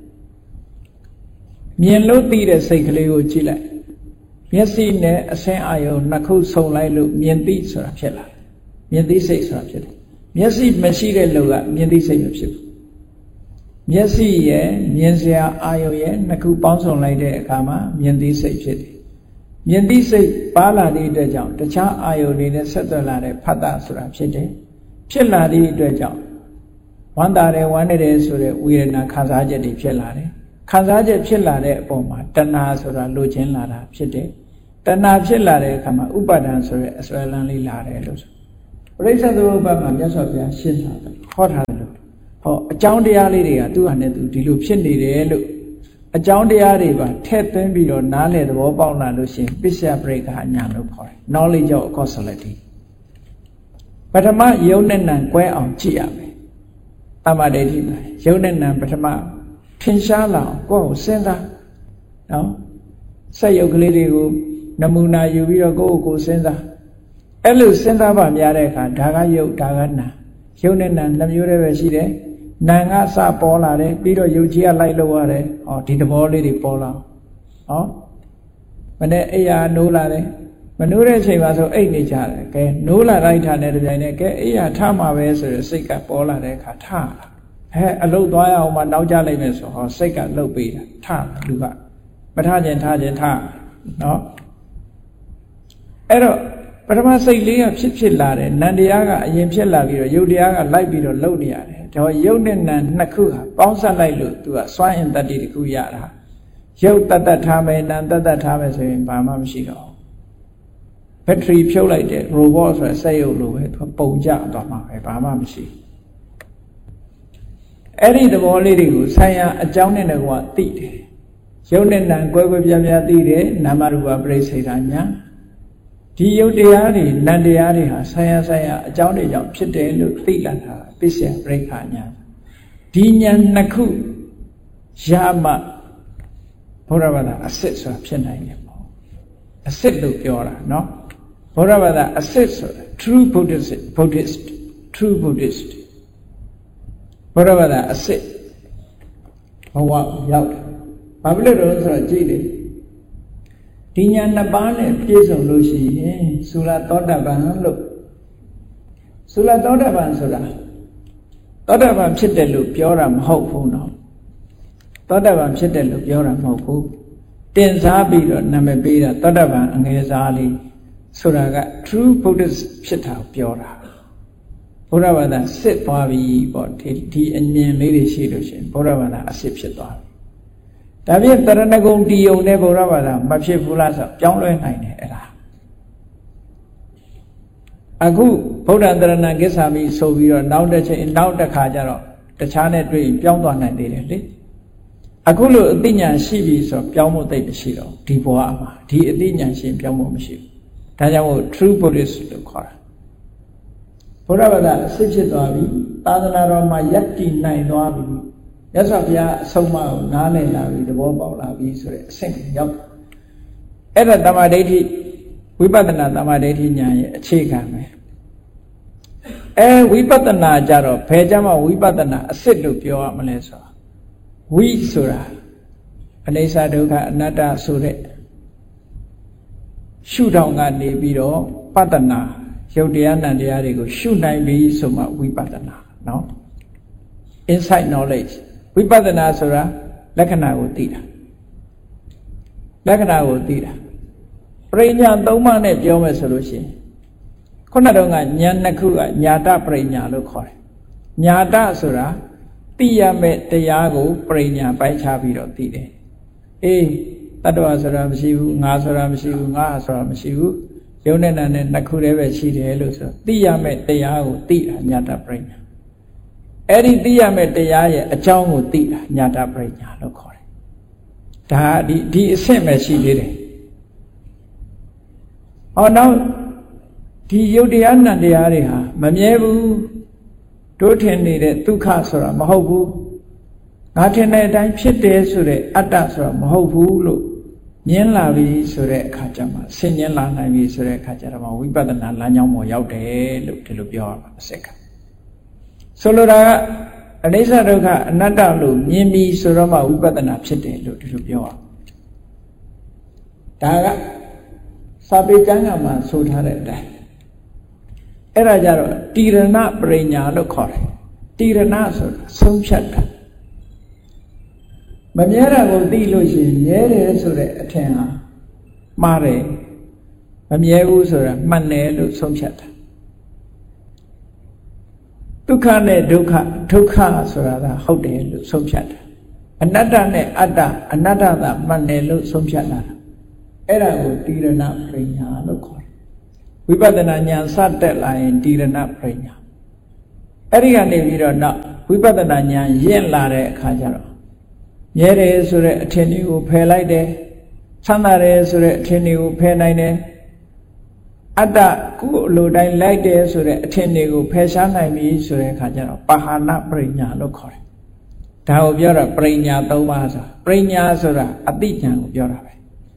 မြင်လို့သိတဲ့စိတ်ကလေးကိုကြည့်လိုက်မျက်စိနဲ့အဆင်းအာယုံနှစ်ခုဆုံလိုက်လို့မြင်သိဆိုတာဖြစ်လာမြင်သိစိတ်ဆိုတာဖြစ်တယ်မျက်စိမရှိတဲ့လူကမြင်သိစိတ်မဖြစ်ဘူးမျက်စိရဲ့မြင်စရာအာယုံရဲ့နှစ်ခုပေါင်းစုံလိုက်တဲ့အခါမှာမြင်သိစိတ်ဖြစ်တယ်မြင်သိစိတ်ပါလာတဲ့အတွက်ကြောင့်တခြားအာယုံတွေနဲ့ဆက်သွယ်လာတဲ့ဖတ်တာဆိုတာဖြစ်တယ်ဖြစ်လာတဲ့အတွက်ကြောင့်ဝမ်းသာတယ်ဝမ်းနေတယ်ဆိုတဲ့ဝေဒနာခံစားချက်တွေဖြစ်လာတယ်ခံစားချက်ဖြစ်လာတဲ့အပေါ်မှာတဏှာဆိုတာလိုချင်လာတာဖြစ်တယ်တဏှာဖြစ်လာတဲ့အခါမှာဥပါဒံဆိုတဲ့အစွဲလန်းလေးလာတယ်လို့ဆိုပရိစ္ဆေသမုပ္ပါဒ်မှာမြတ်စွာဘုရားရှင်းတာဟောထားတယ်လို့ဟောအကြောင်းတရားလေးတွေကသူ့ဟာနဲ့သူဒီလိုဖြစ်နေတယ်လို့အကြောင်းတရားတွေပါထည့်သွင်းပြီးတော့နားလည်သဘောပေါက်လာလို့ရှိရင်ပစ္စယပရိက္ခဉာဏ်လို့ခေါ်တယ် knowledge of causality ပထမယုံနဲ့နံကွဲအောင်ကြည့်ရမယ်တမ္မာဒိဋ္ဌိမှာယုံနဲ့နံပထမထင်ရှားလာအောင်ကိုယ့်ကိုစဉ်းစားနော်စက်ယုတ်ကလေးတွေကိုနမူနာယူပြီးတော့ကိုယ့်ကိုယ်စဉ်းစားအဲ့လိုစဉ်းစားပါများတဲ့အခါဒါကယုတ်ဒါကနာယုတ်နဲ့နာနှမျိုးတည်းပဲရှိတယ်နာကစပေါ်လာတယ်ပြီးတော့ယုတ်ကြီးကလိုက်လို့ရတယ်ဟောဒီသဘောလေးတွေပေါ်လာဟောမနေ့အိယာနိုးလာတယ်မနိုးတဲ့အချိန်မှာဆိုအိတ်နေကြတယ်ကဲနိုးလာလိုက်တာနဲ့တပြိုင်နက်ကဲအိယာထမှာပဲဆိုရယ်စိတ်ကပေါ်လာတဲ့အခါထလာဟဲ့အလုတ်သွားရအောင်မှနောက်ကျလိုက်မယ်ဆိုဟောစိတ်ကလှုပ်ပေးတာထလူကမထခြင်းထခြင်းထနော်အဲ့တော့ပပထမစိတ်လေးကဖြစ်ဖြစ်လာတယ်နံတရားကအရင်ဖြစ်လာပြီးတော့ယုတ်တရားကလိုက်ပြီးတော့လုံနေရတယ်ဒါယုတ်နဲ့နံနှစ်ခုဟာပေါင်းစပ်လိုက်လို့သူကစွမ်းအင်တတ္တိတစ်ခုရတာယုတ်တတ်တတ်ထားမယ်နံတတ်တတ်ထားမယ်ဆိုရင်ဘာမှမရှိတော့ဘက်ထရီဖြုတ်လိုက်တဲ့ robot ဆိုတဲ့စက်ရုပ်လိုပဲသူပုံကျသွားမှာပဲဘာမှမရှိအဲ့ဒီသဘောလေးတွေကိုဆိုင်ရာအကြောင်းနဲ့ကွာသိတယ်ယုတ်နဲ့နံကွဲကွဲပြားပြားသိတယ်နာမရူပပရိစ္ဆေဒညာဒီယုတ်တရားတွေနံတရားတွေဟာဆိုင်ရာဆိုင်ရာအကြောင်းတွေကြောင့်ဖြစ်တယ်လို့သိလာတာပစ္စယပရိက္ခညာဒီညာနှစ်ခုရမှဘုရားဘာသာအစစ်ဆိုတာဖြစ်နိုင်တယ်ပေါ့အစစ်လို့ပြောတာเนาะဘုရားဘာသာအစစ်ဆိုတာ true Buddhist Buddhist true Buddhist ဘုရားဘာသာအစစ်ဘဝရောက်တယ်ဘာဖြစ်လို့လဲဆိုတော့ကြည့်လေဒီညာနှစ်ပါးနဲ့ပြည့်စုံလို့ရှိရင်သုလသောတပန်လို့သုလသောတပန်ဆိုတာသောတပန်ဖြစ်တယ်လို့ပြောတာမဟုတ်ဘူးနော်သောတပန်ဖြစ်တယ်လို့ပြောတာမဟုတ်ဘူးတင်စားပြီးတော့နာမည်ပေးတာသောတပန်အငယ်စားလေးဆိုတာက true Buddhist ဖြစ်တာပြောတာဘုရားဘာသာစစ်သွားပြီပေါ့ဒီဒီအမြင်လေးတွေရှိလို့ရှိရင်ဘုရားဘာသာအစစ်ဖြစ်သွားပြီဒါဖြင့်တရဏဂုံတီယုံတဲ့ဘုရားဘာသာမဖြစ်ဘူးလားဆိုပြောင်းလဲနိုင်တယ်အဲ့ဒါအခုဗုဒ္ဓတရဏကိစ္ဆာမိဆိုပြီးတော့နောက်တစ်ချိန်နောက်တစ်ခါကျတော့တခြားနဲ့တွေ့ရင်ပြောင်းသွားနိုင်သေးတယ်လေအခုလို့အသိဉာဏ်ရှိပြီဆိုတော့ပြောင်းဖို့သိမရှိတော့ဒီဘဝမှာဒီအသိဉာဏ်ရှိရင်ပြောင်းဖို့မရှိဘူးဒါကြောင့်မို့ true Buddhist လို့ခေါ်တာဘုရားဘာသာအစစ်ဖြစ်သွားပြီသာသနာတော်မှာယက်တည်နိုင်သွားပြီမြတ်စွာဘုရားအဆုံးအမကိုနားလည်လာပြီသဘောပေါက်လာပြီဆိုတဲ့အဆင့်ကိုရောက်အဲ့ဒါတမ္မာဒိဋ္ဌိဝိပဿနာတမ္မာဒိဋ္ဌိဉာဏ်ရဲ့အခြေခံပဲအဲဝိပဿနာကြတော့ဘယ်ကြမှာဝိပဿနာအစစ်လို့ပြောရမလဲဆိုတော့ဝိဆိုတာအနိစ္စဒုက္ခအနတ္တဆိုတဲ့ရှုထောင့်ကနေပြီးတော့ပတ္တနာရုပ်တရားနံတရားတွေကိုရှုနိုင်ပြီဆိုမှဝိပဿနာเนาะ insight knowledge ဝိပဿနာဆိုတာလက္ခဏာကိုသိတာလက္ခဏာကိုသိတာပရိညာသုံးပါးနဲ့ပြောမယ်ဆိုလို့ရှိရင်ခုနတုန်းကဉာဏ်နှစ်ခုကညာတပရိညာလို့ခေါ်တယ်ညာတဆိုတာသိရမယ့်တရားကိုပရိညာပိုင်းခြားပြီးတော့သိတယ်အေးတတ္တဝါဆိုတာမရှိဘူးငါဆိုတာမရှိဘူးငါဆိုတာမရှိဘူးယုံနဲ့နာနဲ့နှစ်ခုတည်းပဲရှိတယ်လို့ဆိုသိရမယ့်တရားကိုသိတာညာတပရိညာအဲ့ဒီသိရမယ့်တရားရဲ့အကြောင်းကိုသိတာညာတပရိညာလို့ခေါ်တယ်ဒါဒီဒီအဆင့်ပဲရှိသေးတယ်ဟောနောက်ဒီယုတ်တရားနံတရားတွေဟာမမြဲဘူးတို့ထင်နေတဲ့ဒုက္ခဆိုတာမဟုတ်ဘူးငါထင်တဲ့အတိုင်းဖြစ်တယ်ဆိုတဲ့အတ္တဆိုတာမဟုတ်ဘူးလို့မြင်လာပြီဆိုတဲ့အခါကျမှဆင်ញင်လာနိုင်ပြီဆိုတဲ့အခါကျတော့ဝိပဿနာလမ်းကြောင်းပေါ်ရောက်တယ်လို့ဒီလိုပြောရမှာအစစ်ကဆိုလိုတာကအနိစ္စဒုက္ခအနတ္တလို့မြင်ပြီဆိုတော့မှဝိပဿနာဖြစ်တယ်လို့ဒီလိုပြောရဒါကစာပေကျမ်းဂန်မှာဆိုထားတဲ့အတိုင်းအဲ့ဒါကြတော့တိရဏပရိညာလို့ခေါ်တယ်တိရဏဆိုတာဆုံးဖြတ်တာမမြဲတာကိုသိလို့ရှိရင်မြဲတယ်ဆိုတဲ့အထင်ဟာမှားတယ်မမြဲဘူးဆိုတာမှန်တယ်လို့ဆုံးဖြတ်တာဒုက္ခနဲ့ဒုက္ခဒုက္ခဆိုတာကဟုတ်တယ်လို့ဆုံးဖြတ်တာအနတ္တနဲ့အတ္တအနတ္တသာမှန်တယ်လို့ဆုံးဖြတ်လာတာအဲ့ဒါကိုတိရဏပရိညာလို့ခေါ်တယ်ဝိပဿနာဉာဏ်စတက်လာရင်တိရဏပရိညာအဲ့ဒီကနေပြီးတော့နောက်ဝိပဿနာဉာဏ်ရင့်လာတဲ့အခါကျတော့မြဲတယ်ဆိုတဲ့အထင်လေးကိုဖယ်လိုက်တယ်ချမ်းသာတယ်ဆိုတဲ့အထင်လေးကိုဖယ်နိုင်တယ်အတ္တကိုအလိုတိုင်းလိုက်တယ်ဆိုတဲ့အထင်တွေကိုဖယ်ရှားနိုင်ပြီဆိုတဲ့အခါကျတော့ပဟာနပရိညာလို့ခေါ်တယ်ဒါကိုပြောတာပရိညာသုံးပါးဆိုတာပရိညာဆိုတာအသိဉာဏ်ကိုပြောတာပဲ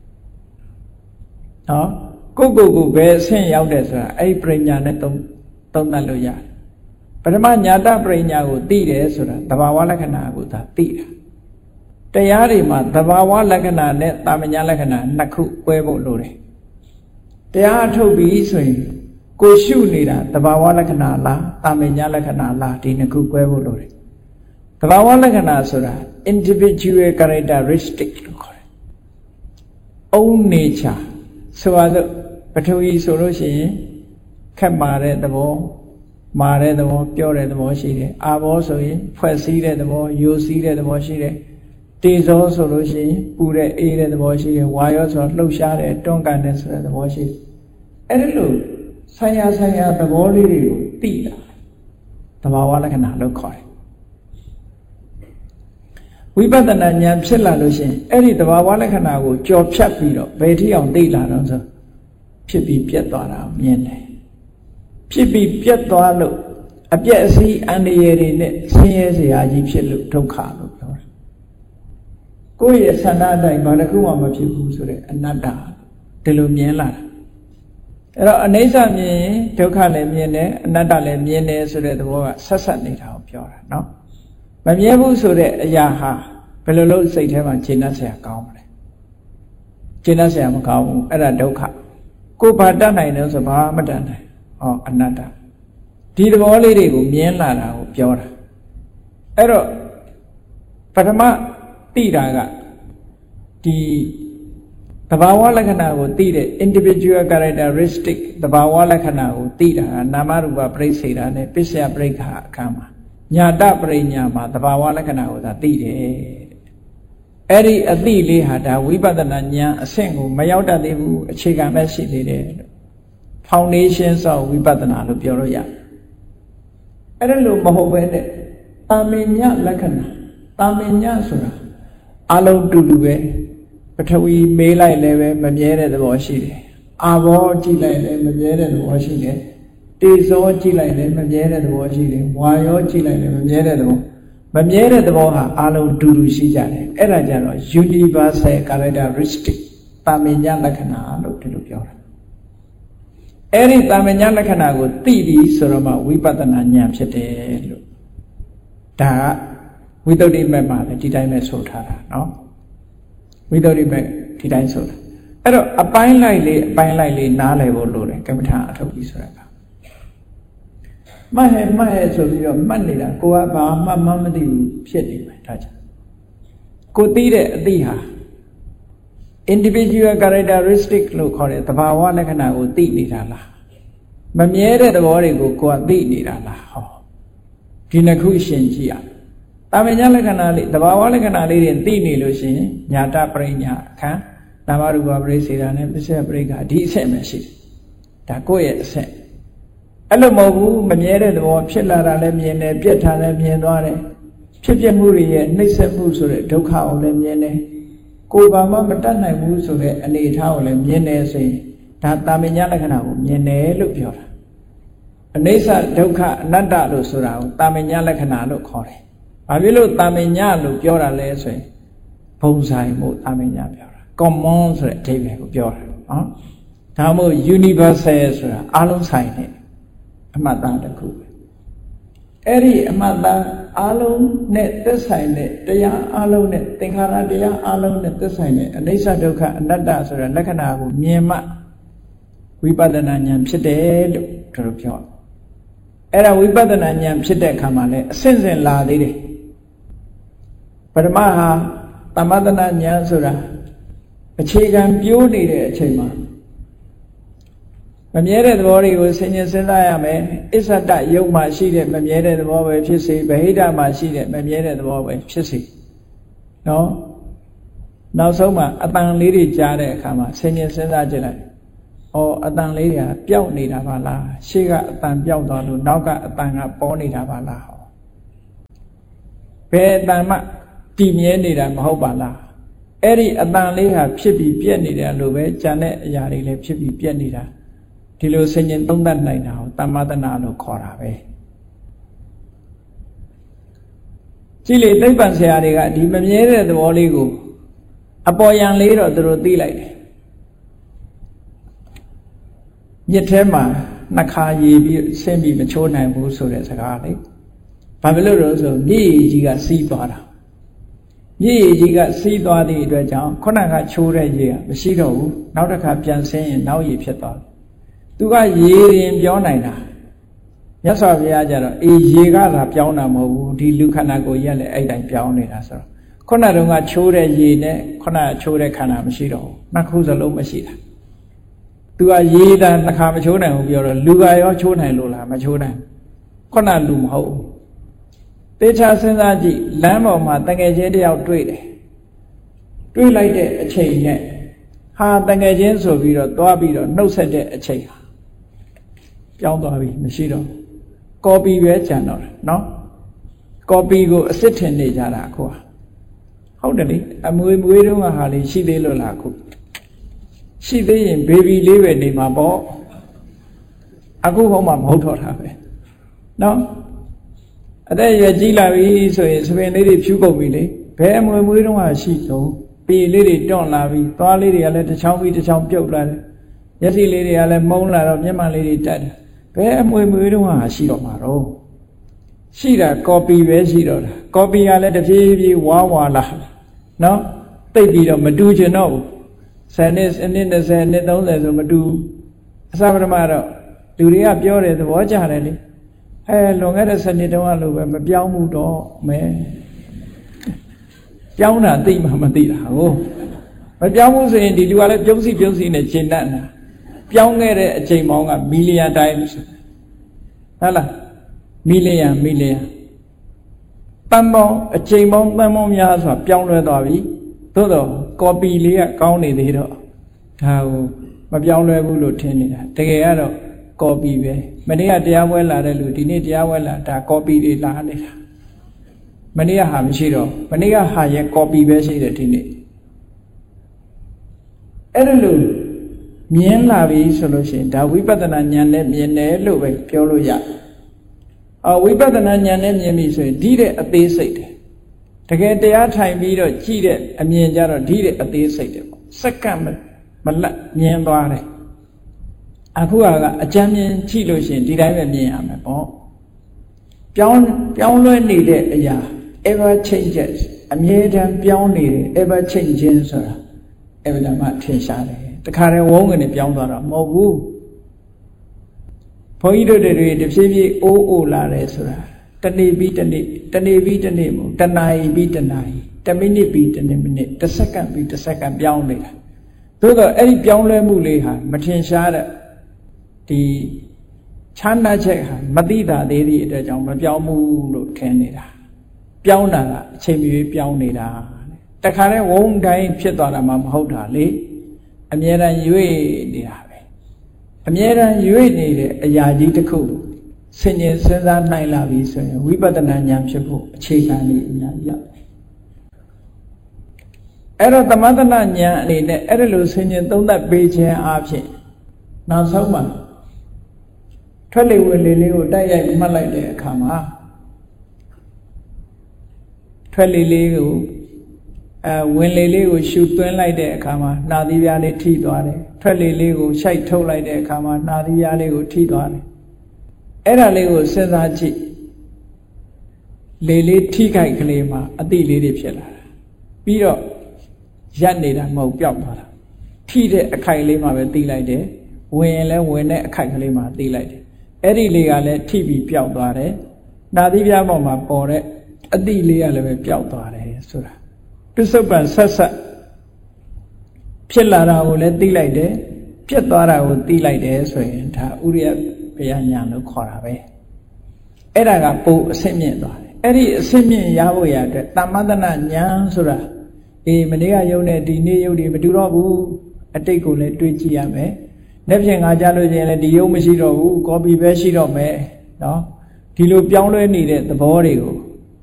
နော်ကိုကိုကိုဘယ်အဆင့်ရောက်တယ်ဆိုတာအဲ့ဒီပရိညာနဲ့သုံးသုံးသပ်လို့ရတယ်ပထမညာတပရိညာကိုသိတယ်ဆိုတာသဘာဝလက္ခဏာကိုသာသိတာတရားတွေမှာသဘာဝလက္ခဏာနဲ့တာမညာလက္ခဏာနှစ်ခု꿰ဖို့လိုတယ်တရားထုတ်ပြီးဆိုရင်ကိုရှုနေတာသဘာဝလက္ခဏာလားတာမညာလက္ခဏာလားဒီနှစ်ခု꿰ဖို့လိုတယ်သဘာဝလက္ခဏာဆိုတာ individual characteristic လို့ခေါ်တယ် own nature ဆိုပါစို့ပထဝီဆိုလို့ရှိရင်ခက်မာတဲ့သဘောမာတဲ့သဘောပြောတဲ့သဘောရှိတယ်အာဘောဆိုရင်ဖွဲ့စည်းတဲ့သဘောယိုစည်းတဲ့သဘောရှိတယ်တေဇောဆိုလို့ရှိရင်ပူတဲ့အေးတဲ့သဘောရှိတယ်ဝါယောဆိုတော့လှုပ်ရှားတဲ့တွန်းကန်တဲ့ဆိုတဲ့သဘောရှိတယ်အဲ့ဒီလိုဆိုင်ရာဆိုင်ရာသဘောလေးတွေကိုသိတာသဘာဝလက္ခဏာလို့ခေါ်တယ်ဝိပဿနာဉာဏ်ဖြစ်လာလို့ရှိရင်အဲ့ဒီသဘာဝလက္ခဏာကိုကြော်ဖြတ်ပြီးတော့ဘယ်ထိအောင်သိလာတော့ဆိုဖြစ်ပြီးပြတ်သွားတာမြင်တယ်ဖြစ်ပြီးပြတ်သွားလို့အပြည့်အစည်းအန္တရာယ်တွေနဲ့ဆင်းရဲစရာကြီးဖြစ်လို့ဒုက္ခလို့ပြောတာကိုယ့်ရဲ့ဆန္ဒအတိုင်းဘာတစ်ခုမှမဖြစ်ဘူးဆိုတဲ့အနတ္တဒီလိုမြင်လာတာအဲ့တော့အနိစ္စမြင်ရင်ဒုက္ခလည်းမြင်တယ်အနတ္တလည်းမြင်တယ်ဆိုတဲ့သဘောကဆက်ဆက်နေတာကိုပြောတာเนาะမမြဲဘူးဆိုတဲ့အရာဟာဘယ်လိုလုပ်စိတ်ထဲမှာရှင်းတတ်เสียကောင်းမလဲရှင်းတတ်เสียမကောင်းဘူးအဲ့ဒါဒုက္ခကိုယ်ဘာတတ်နိုင်တယ်ဆိုဘာမတတ်နိုင်ဟောအနတ္တဒီသဘောလေးတွေကိုမြင်လာတာကိုပြောတာအဲ့တော့ပထမသိတာကဒီသဘာဝလက္ခဏာကိုသိတဲ့ individual characteristic သဘာဝလက္ခဏာကိုသိတာကနာမရူပပရိစ္ဆေဒနဲ့ပစ္စယပရိက္ခအခါမှာညာတပရိညာမှာသဘာဝလက္ခဏာကိုသာသိတယ်အဲ့ဒီအသိလေးဟာဒါဝိပဿနာဉာဏ်အဆင့်ကိုမရောက်တတ်သေးဘူးအခြေခံပဲရှိသေးတယ် foundation of ဝိပဿနာလို့ပြောလို့ရတယ်အဲ့ဒါလို့မဟုတ်ပဲနဲ့တာမင်ညလက္ခဏာတာမင်ညဆိုတာအလုံးတူတူပဲပထဝီမေးလိုက်လည်းပဲမမြဲတဲ့သဘောရှိတယ်အာဘောကြည့်လိုက်လည်းမမြဲတဲ့သဘောရှိတယ်တေဇောကြည့်လိုက်လည်းမမြဲတဲ့သဘောရှိတယ်ဝါယောကြည့်လိုက်လည်းမမြဲတဲ့သဘောမမြဲတဲ့သဘောဟာအလုံးတူတူရှိကြတယ်အဲ့ဒါကြတော့ universal characteristic တာမင်ညလက္ခဏာလို့ဒီလိုပြောတာအဲ့ဒီတာမင်ညလက္ခဏာကိုသိပြီးဆိုတော့မှဝိပဿနာဉာဏ်ဖြစ်တယ်လို့ဒါကဝိသုဒ္ဓိမက်မှာလည်းဒီတိုင်းပဲဆိုထားတာเนาะဝိသုဒ္ဓိမက်ဒီတိုင်းဆိုတာအဲ့တော့အပိုင်းလိုက်လေးအပိုင်းလိုက်လေးနားလည်ဖို့လိုတယ်ကမ္မထာအထုတ်ပြီးဆိုတာကမှတ်ဟဲ့မှတ်ဟဲ့ဆိုပြီးတော့မှတ်နေတာကိုကဘာမှမမသိဘူးဖြစ်နေမယ်ဒါကြောင့်ကိုသိတဲ့အသိဟာ individual characteristic လို့ခေါ်တဲ့သဘာဝလက္ခဏာကိုသိနေတာလားမမြဲတဲ့သဘောတွေကိုကိုကသိနေတာလားဟောဒီနှစ်ခုရှင်းကြည့်ရတာမညာလက္ခဏာလေးသဘာဝလက္ခဏာလေးတွေသိနေလို့ရှိရင်ညာတပရိညာအခန်းနာမရူပပရိစ္ဆေဒနဲ့ပစ္စယပရိက္ခဒီအဆင့်ပဲရှိတယ်ဒါကိုယ့်ရဲ့အဆင့်အဲ့လိုမဟုတ်ဘူးမမြဲတဲ့သဘောဖြစ်လာတာလည်းမြင်တယ်ပြက်တာလည်းမြင်သွားတယ်ဖြစ်ပြမှုတွေရဲ့နှိမ့်ဆက်မှုဆိုတဲ့ဒုက္ခကိုလည်းမြင်တယ်ကိုယ်ဘာမှမတတ်နိုင်ဘူးဆိုတဲ့အနေအထားကိုလည်းမြင်တယ်ဆိုရင်ဒါတာမညာလက္ခဏာကိုမြင်တယ်လို့ပြောတာအနိစ္စဒုက္ခအနတ္တလို့ဆိုတာကိုတာမညာလက္ခဏာလို့ခေါ်တယ်ဘာဖြစ်လို့တာမညာလို့ပြောတာလဲဆိုရင်ဘုံဆိုင်မှုတာမညာပြောတာ common ဆိုတဲ့အဓိပ္ပာယ်ကိုပြောတာနော်ဒါမှမဟုတ် universal ဆိုတာအလုံးဆိုင်တဲ့အမှတ်သားတစ်ခုပဲအဲ့ဒီအမှတ်သားအလုံးနဲ့သက်ဆိုင်တဲ့တရားအလုံးနဲ့သင်္ခါရတရားအလုံးနဲ့သက်ဆိုင်တဲ့အနိစ္စဒုက္ခအနတ္တဆိုတဲ့လက္ခဏာကိုမြင်မှဝိပဿနာဉာဏ်ဖြစ်တယ်လို့တို့ပြောအဲ့ဒါဝိပဿနာဉာဏ်ဖြစ်တဲ့အခါမှာလည်းအစဉ်စဉ်လာသေးတယ်ပထမဟာသမထနာဉာဏ်ဆိုတာအခြေခံပြိုးနေတဲ့အချိန်မှာမမြဲတဲ့သဘောတွေကိုဆင်ញင်စဉ်းစားရမယ်အစ္ဆဒယုတ်မှာရှိတဲ့မမြဲတဲ့သဘောပဲဖြစ်စေဗဟိတမှာရှိတဲ့မမြဲတဲ့သဘောပဲဖြစ်စေနော်နောက်ဆုံးမှာအတန်လေးတွေကြားတဲ့အခါမှာဆင်ញင်စဉ်းစားကြည့်လိုက်ဩအတန်လေးတွေကပျောက်နေတာပါလားရှေ့ကအတန်ပျောက်သွားလို့နောက်ကအတန်ကပေါ်နေတာပါလားဟောဘယ်အတန်မှတည်မြဲနေတာမဟုတ်ပါလားအဲ့ဒီအတန်လေးဟာဖြစ်ပြီးပြက်နေတယ်လို့ပဲကြံတဲ့အရာတွေလည်းဖြစ်ပြီးပြက်နေတာဒီလိုဆင်ញင်သုံးသပ်နိုင်တာကိုတမ္မတနာလို့ခေါ်တာပဲကြည့်လေသိပ္ပံဆရာတွေကဒီမမြဲတဲ့သဘောလေးကိုအပေါ်ယံလေးတော့သူတို့သိလိုက်တယ်မြစ်ထဲမှာနှစ်ခါရေပြီးဆင်းပြီးမချိုးနိုင်ဘူးဆိုတဲ့စကားလေဘာဖြစ်လို့လဲဆိုမြစ်ရည်ကြီးကစီးသွားတာမြစ်ရည်ကြီးကစီးသွားသည့်အတွက်ကြောင့်ခုနကချိုးတဲ့ရေကမရှိတော့ဘူးနောက်တစ်ခါပြန်ဆင်းရင်နောက်ရေဖြစ်သွားတယ်သူကရေရင်ပြောနိုင်တာမြတ်စွာဘုရားကျတော့အေးရေကသာပြောင်းတာမဟုတ်ဘူးဒီလူခန္ဓာကိုယ်ကြီးကလည်းအဲ့တိုင်းပြောင်းနေတာဆိုတော့ခုနတုန်းကချိုးတဲ့ရေနဲ့ခုနကချိုးတဲ့ခန္ဓာမရှိတော့ဘူးနှစ်ခုစလုံးမရှိတာသူကရေးတာနှခါမချိုးနိုင်ဘူးပြောတော့လူကရောချိုးနိုင်လို့လားမချိုးနိုင်ခုနလူမဟုတ်တေချာစဉ်းစားကြည့်လမ်းပေါ်မှာတငယ်ချင်းတယောက်တွေ့တယ်တွေ့လိုက်တဲ့အချိန်နဲ့ဟာတငယ်ချင်းဆိုပြီးတော့သွားပြီးတော့နှုတ်ဆက်တဲ့အချိန်ဟာပြောင်းသွားပြီမရှိတော့ကော်ပီပဲကျန်တော့တယ်နော်ကော်ပီကိုအစ်စ်ထင်နေကြတာအခုဟုတ်တယ်လေအမွေမွေးတုန်းကဟာလေးရှိသေးလို့လားအခုရှိသေးရင်ဘေဘီလေးပဲနေမှာပေါ့အခုဟောမှမဟုတ်တော့တာပဲနော်အသက်ရွယ်ကြီးလာပြီဆိုရင်စပင်လေးတွေဖြူကုန်ပြီလေဘယ်အမွေမွေးတုန်းကရှိတော့ปีလေးတွေတွန့်လာပြီသွားလေးတွေကလည်းတစ်ချောင်းပြီးတစ်ချောင်းပြုတ်လာတယ်မျက်စိလေးတွေကလည်းမုန်းလာတော့မျက်မှန်လေးတွေတက်တယ်ဘယ်အမွေမွေးတုန်းကရှိတော့မှာတော့ရှိတာကော်ပီပဲရှိတော့တာကော်ပီကလည်းတစ်ပြေးပြေးဝါဝါလာနော်တိတ်ပြီးတော့မတူချင်တော့ဘူးဆယ်နှစ်အနှစ်နှစ်ဆယ်နှစ်သုံးဆယ်ဆိုမတူအစပထမတော့လူတွေကပြောတယ်သဘောကျတယ်လေအဲလွန်ခဲ့တဲ့ဆယ်နှစ်တုန်းကလို့ပဲမပြောင်းဘူးတော့မဲပြောင်းတာသိမှမသိတာဟုတ်မပြောင်းဘူးဆိုရင်ဒီလူကလည်းပြုံးစီပြုံးစီနဲ့ရှင်းတတ်တာပြောင်းခဲ့တဲ့အချိန်ပေါင်းကမီလီယံတိုင်းဟုတ်လားမီလီယံမီလီယံတန်ပေါင်းအချိန်ပေါင်းတန်ပေါင်းများစွာပြောင်းလဲသွားပြီသို့တော့ကော်ပီလေးကကောင်းနေသေးတော့ဒါကိုမပြောင်းလဲဘူးလို့ထင်နေတာတကယ်ကတော့ကော်ပီပဲမနေ့ကတရားပွဲလာတဲ့လူဒီနေ့တရားပွဲလာဒါကော်ပီတွေလာနေတာမနေ့ကဟာမရှိတော့မနေ့ကဟာရဲ့ကော်ပီပဲရှိတယ်ဒီနေ့အဲ့ဒါလို့မြင်လာပြီဆိုလို့ရှိရင်ဒါဝိပဿနာဉာဏ်နဲ့မြင်တယ်လို့ပဲပြောလို့ရတယ်အော်ဝိပဿနာဉာဏ်နဲ့မြင်ပြီဆိုရင်ဒီတဲ့အသေးစိတ်တယ်တကယ်တရားထိုင်ပြီးတော့ကြည့်တဲ့အမြင်ကြတော့ဒီတဲ့အသေးစိတ်တယ်ပေါ့စက္ကန့်မလတ်မြင်သွားတယ်အခုကအကြမ်းမြင်ကြည့်လို့ရှိရင်ဒီတိုင်းပဲမြင်ရမယ်ပေါ့ပြောင်းပြောင်းလဲနေတဲ့အရာ ever changes အမြဲတမ်းပြောင်းနေတယ် ever changing ဆိုတာအဗဒမထင်ရှားတယ်တခါတည်းဝုန်းကနေပြောင်းသွားတာမဟုတ်ဘူးဘုန်းကြီးတို့တွေတဖြည်းဖြည်းအိုးအိုလာတယ်ဆိုတာတနေ့ပြီးတနေ့တနေ့ပြီးတနေ့မဟုတ်တနာရီပြီးတနာရီတမိနစ်ပြီးတမိနစ်တစ်စက္ကန့်ပြီးတစ်စက္ကန့်ပြောင်းနေတာသို့တော့အဲ့ဒီပြောင်းလဲမှုလေးဟာမထင်ရှားတဲ့ဒီချမ်းသာချက်ဟာမသိတာသေးတဲ့အတွက်ကြောင့်မပြောင်းဘူးလို့ထင်နေတာပြောင်းတာကအချိန်မီပြောင်းနေတာတခါတည်းဝုန်းတိုင်းဖြစ်သွားတာမှမဟုတ်တာလေအမြဲတမ်းရွေ့နေတာပဲအမြဲတမ်းရွေ့နေတဲ့အရာကြီးတစ်ခုဆင်ញင်စဉ်းစားနိုင်လာပြီဆိုရင်ဝိပဿနာဉာဏ်ဖြစ်ဖို့အခြေခံနေအများကြီးရောက်အဲ့တော့သမထနာဉာဏ်အနေနဲ့အဲ့ဒါလိုဆင်ញင်သုံးသပ်ပေးခြင်းအပြင်နောက်ဆုံးမှာထွက်လေဝင်လေလေးကိုတိုက်ရိုက်မှတ်လိုက်တဲ့အခါမှာထွက်လေလေးကိုအဲဝင်လေလေးကိုရှူသွင်းလိုက်တဲ့အခါမှာနှာသီးပြားလေးထိသွားတယ်ထွက်လေလေးကိုရှိုက်ထုတ်လိုက်တဲ့အခါမှာနှာသီးပြားလေးကိုထိသွားတယ်အဲ့ဒါလေးကိုစဉ်းစားကြည့်လေလေးထိခိုက်ကလေးမှာအတိလေးတွေဖြစ်လာတာပြီးတော့ရက်နေတာမဟုတ်ပျောက်သွားတာထိတဲ့အခိုက်လေးမှာပဲသိလိုက်တယ်ဝင်ရင်လည်းဝင်တဲ့အခိုက်ကလေးမှာသိလိုက်တယ်အဲ့ဒီလေးကလည်းထိပြီးပျောက်သွားတယ်နှာသီးပြားပေါ်မှာပေါ်တဲ့အတိလေးကလည်းပဲပျောက်သွားတယ်ဆိုတာပစ္စုပန်ဆက်ဆက်ဖြစ်လာတာကိုလည်းသိလိုက်တယ်ပြတ်သွားတာကိုသိလိုက်တယ်ဆိုရင်ဒါဥရိယဘုရားညာလို့ခေါ်တာပဲအဲ့ဒါကပိုအဆင့်မြင့်သွားတယ်အဲ့ဒီအဆင့်မြင့်ရဖို့ရတဲ့တမ္မတနာညာဆိုတာအေးမနေ့ကယုံတဲ့ဒီနေ့ယုံတွေမတူတော့ဘူးအတိတ်ကိုလည်းတွေးကြည့်ရမယ်နေ့ဖြင့်ငါကြလို့ချင်းလည်းဒီယုံမရှိတော့ဘူးကော်ပီပဲရှိတော့မယ်နော်ဒီလိုပြောင်းလဲနေတဲ့သဘောတွေကို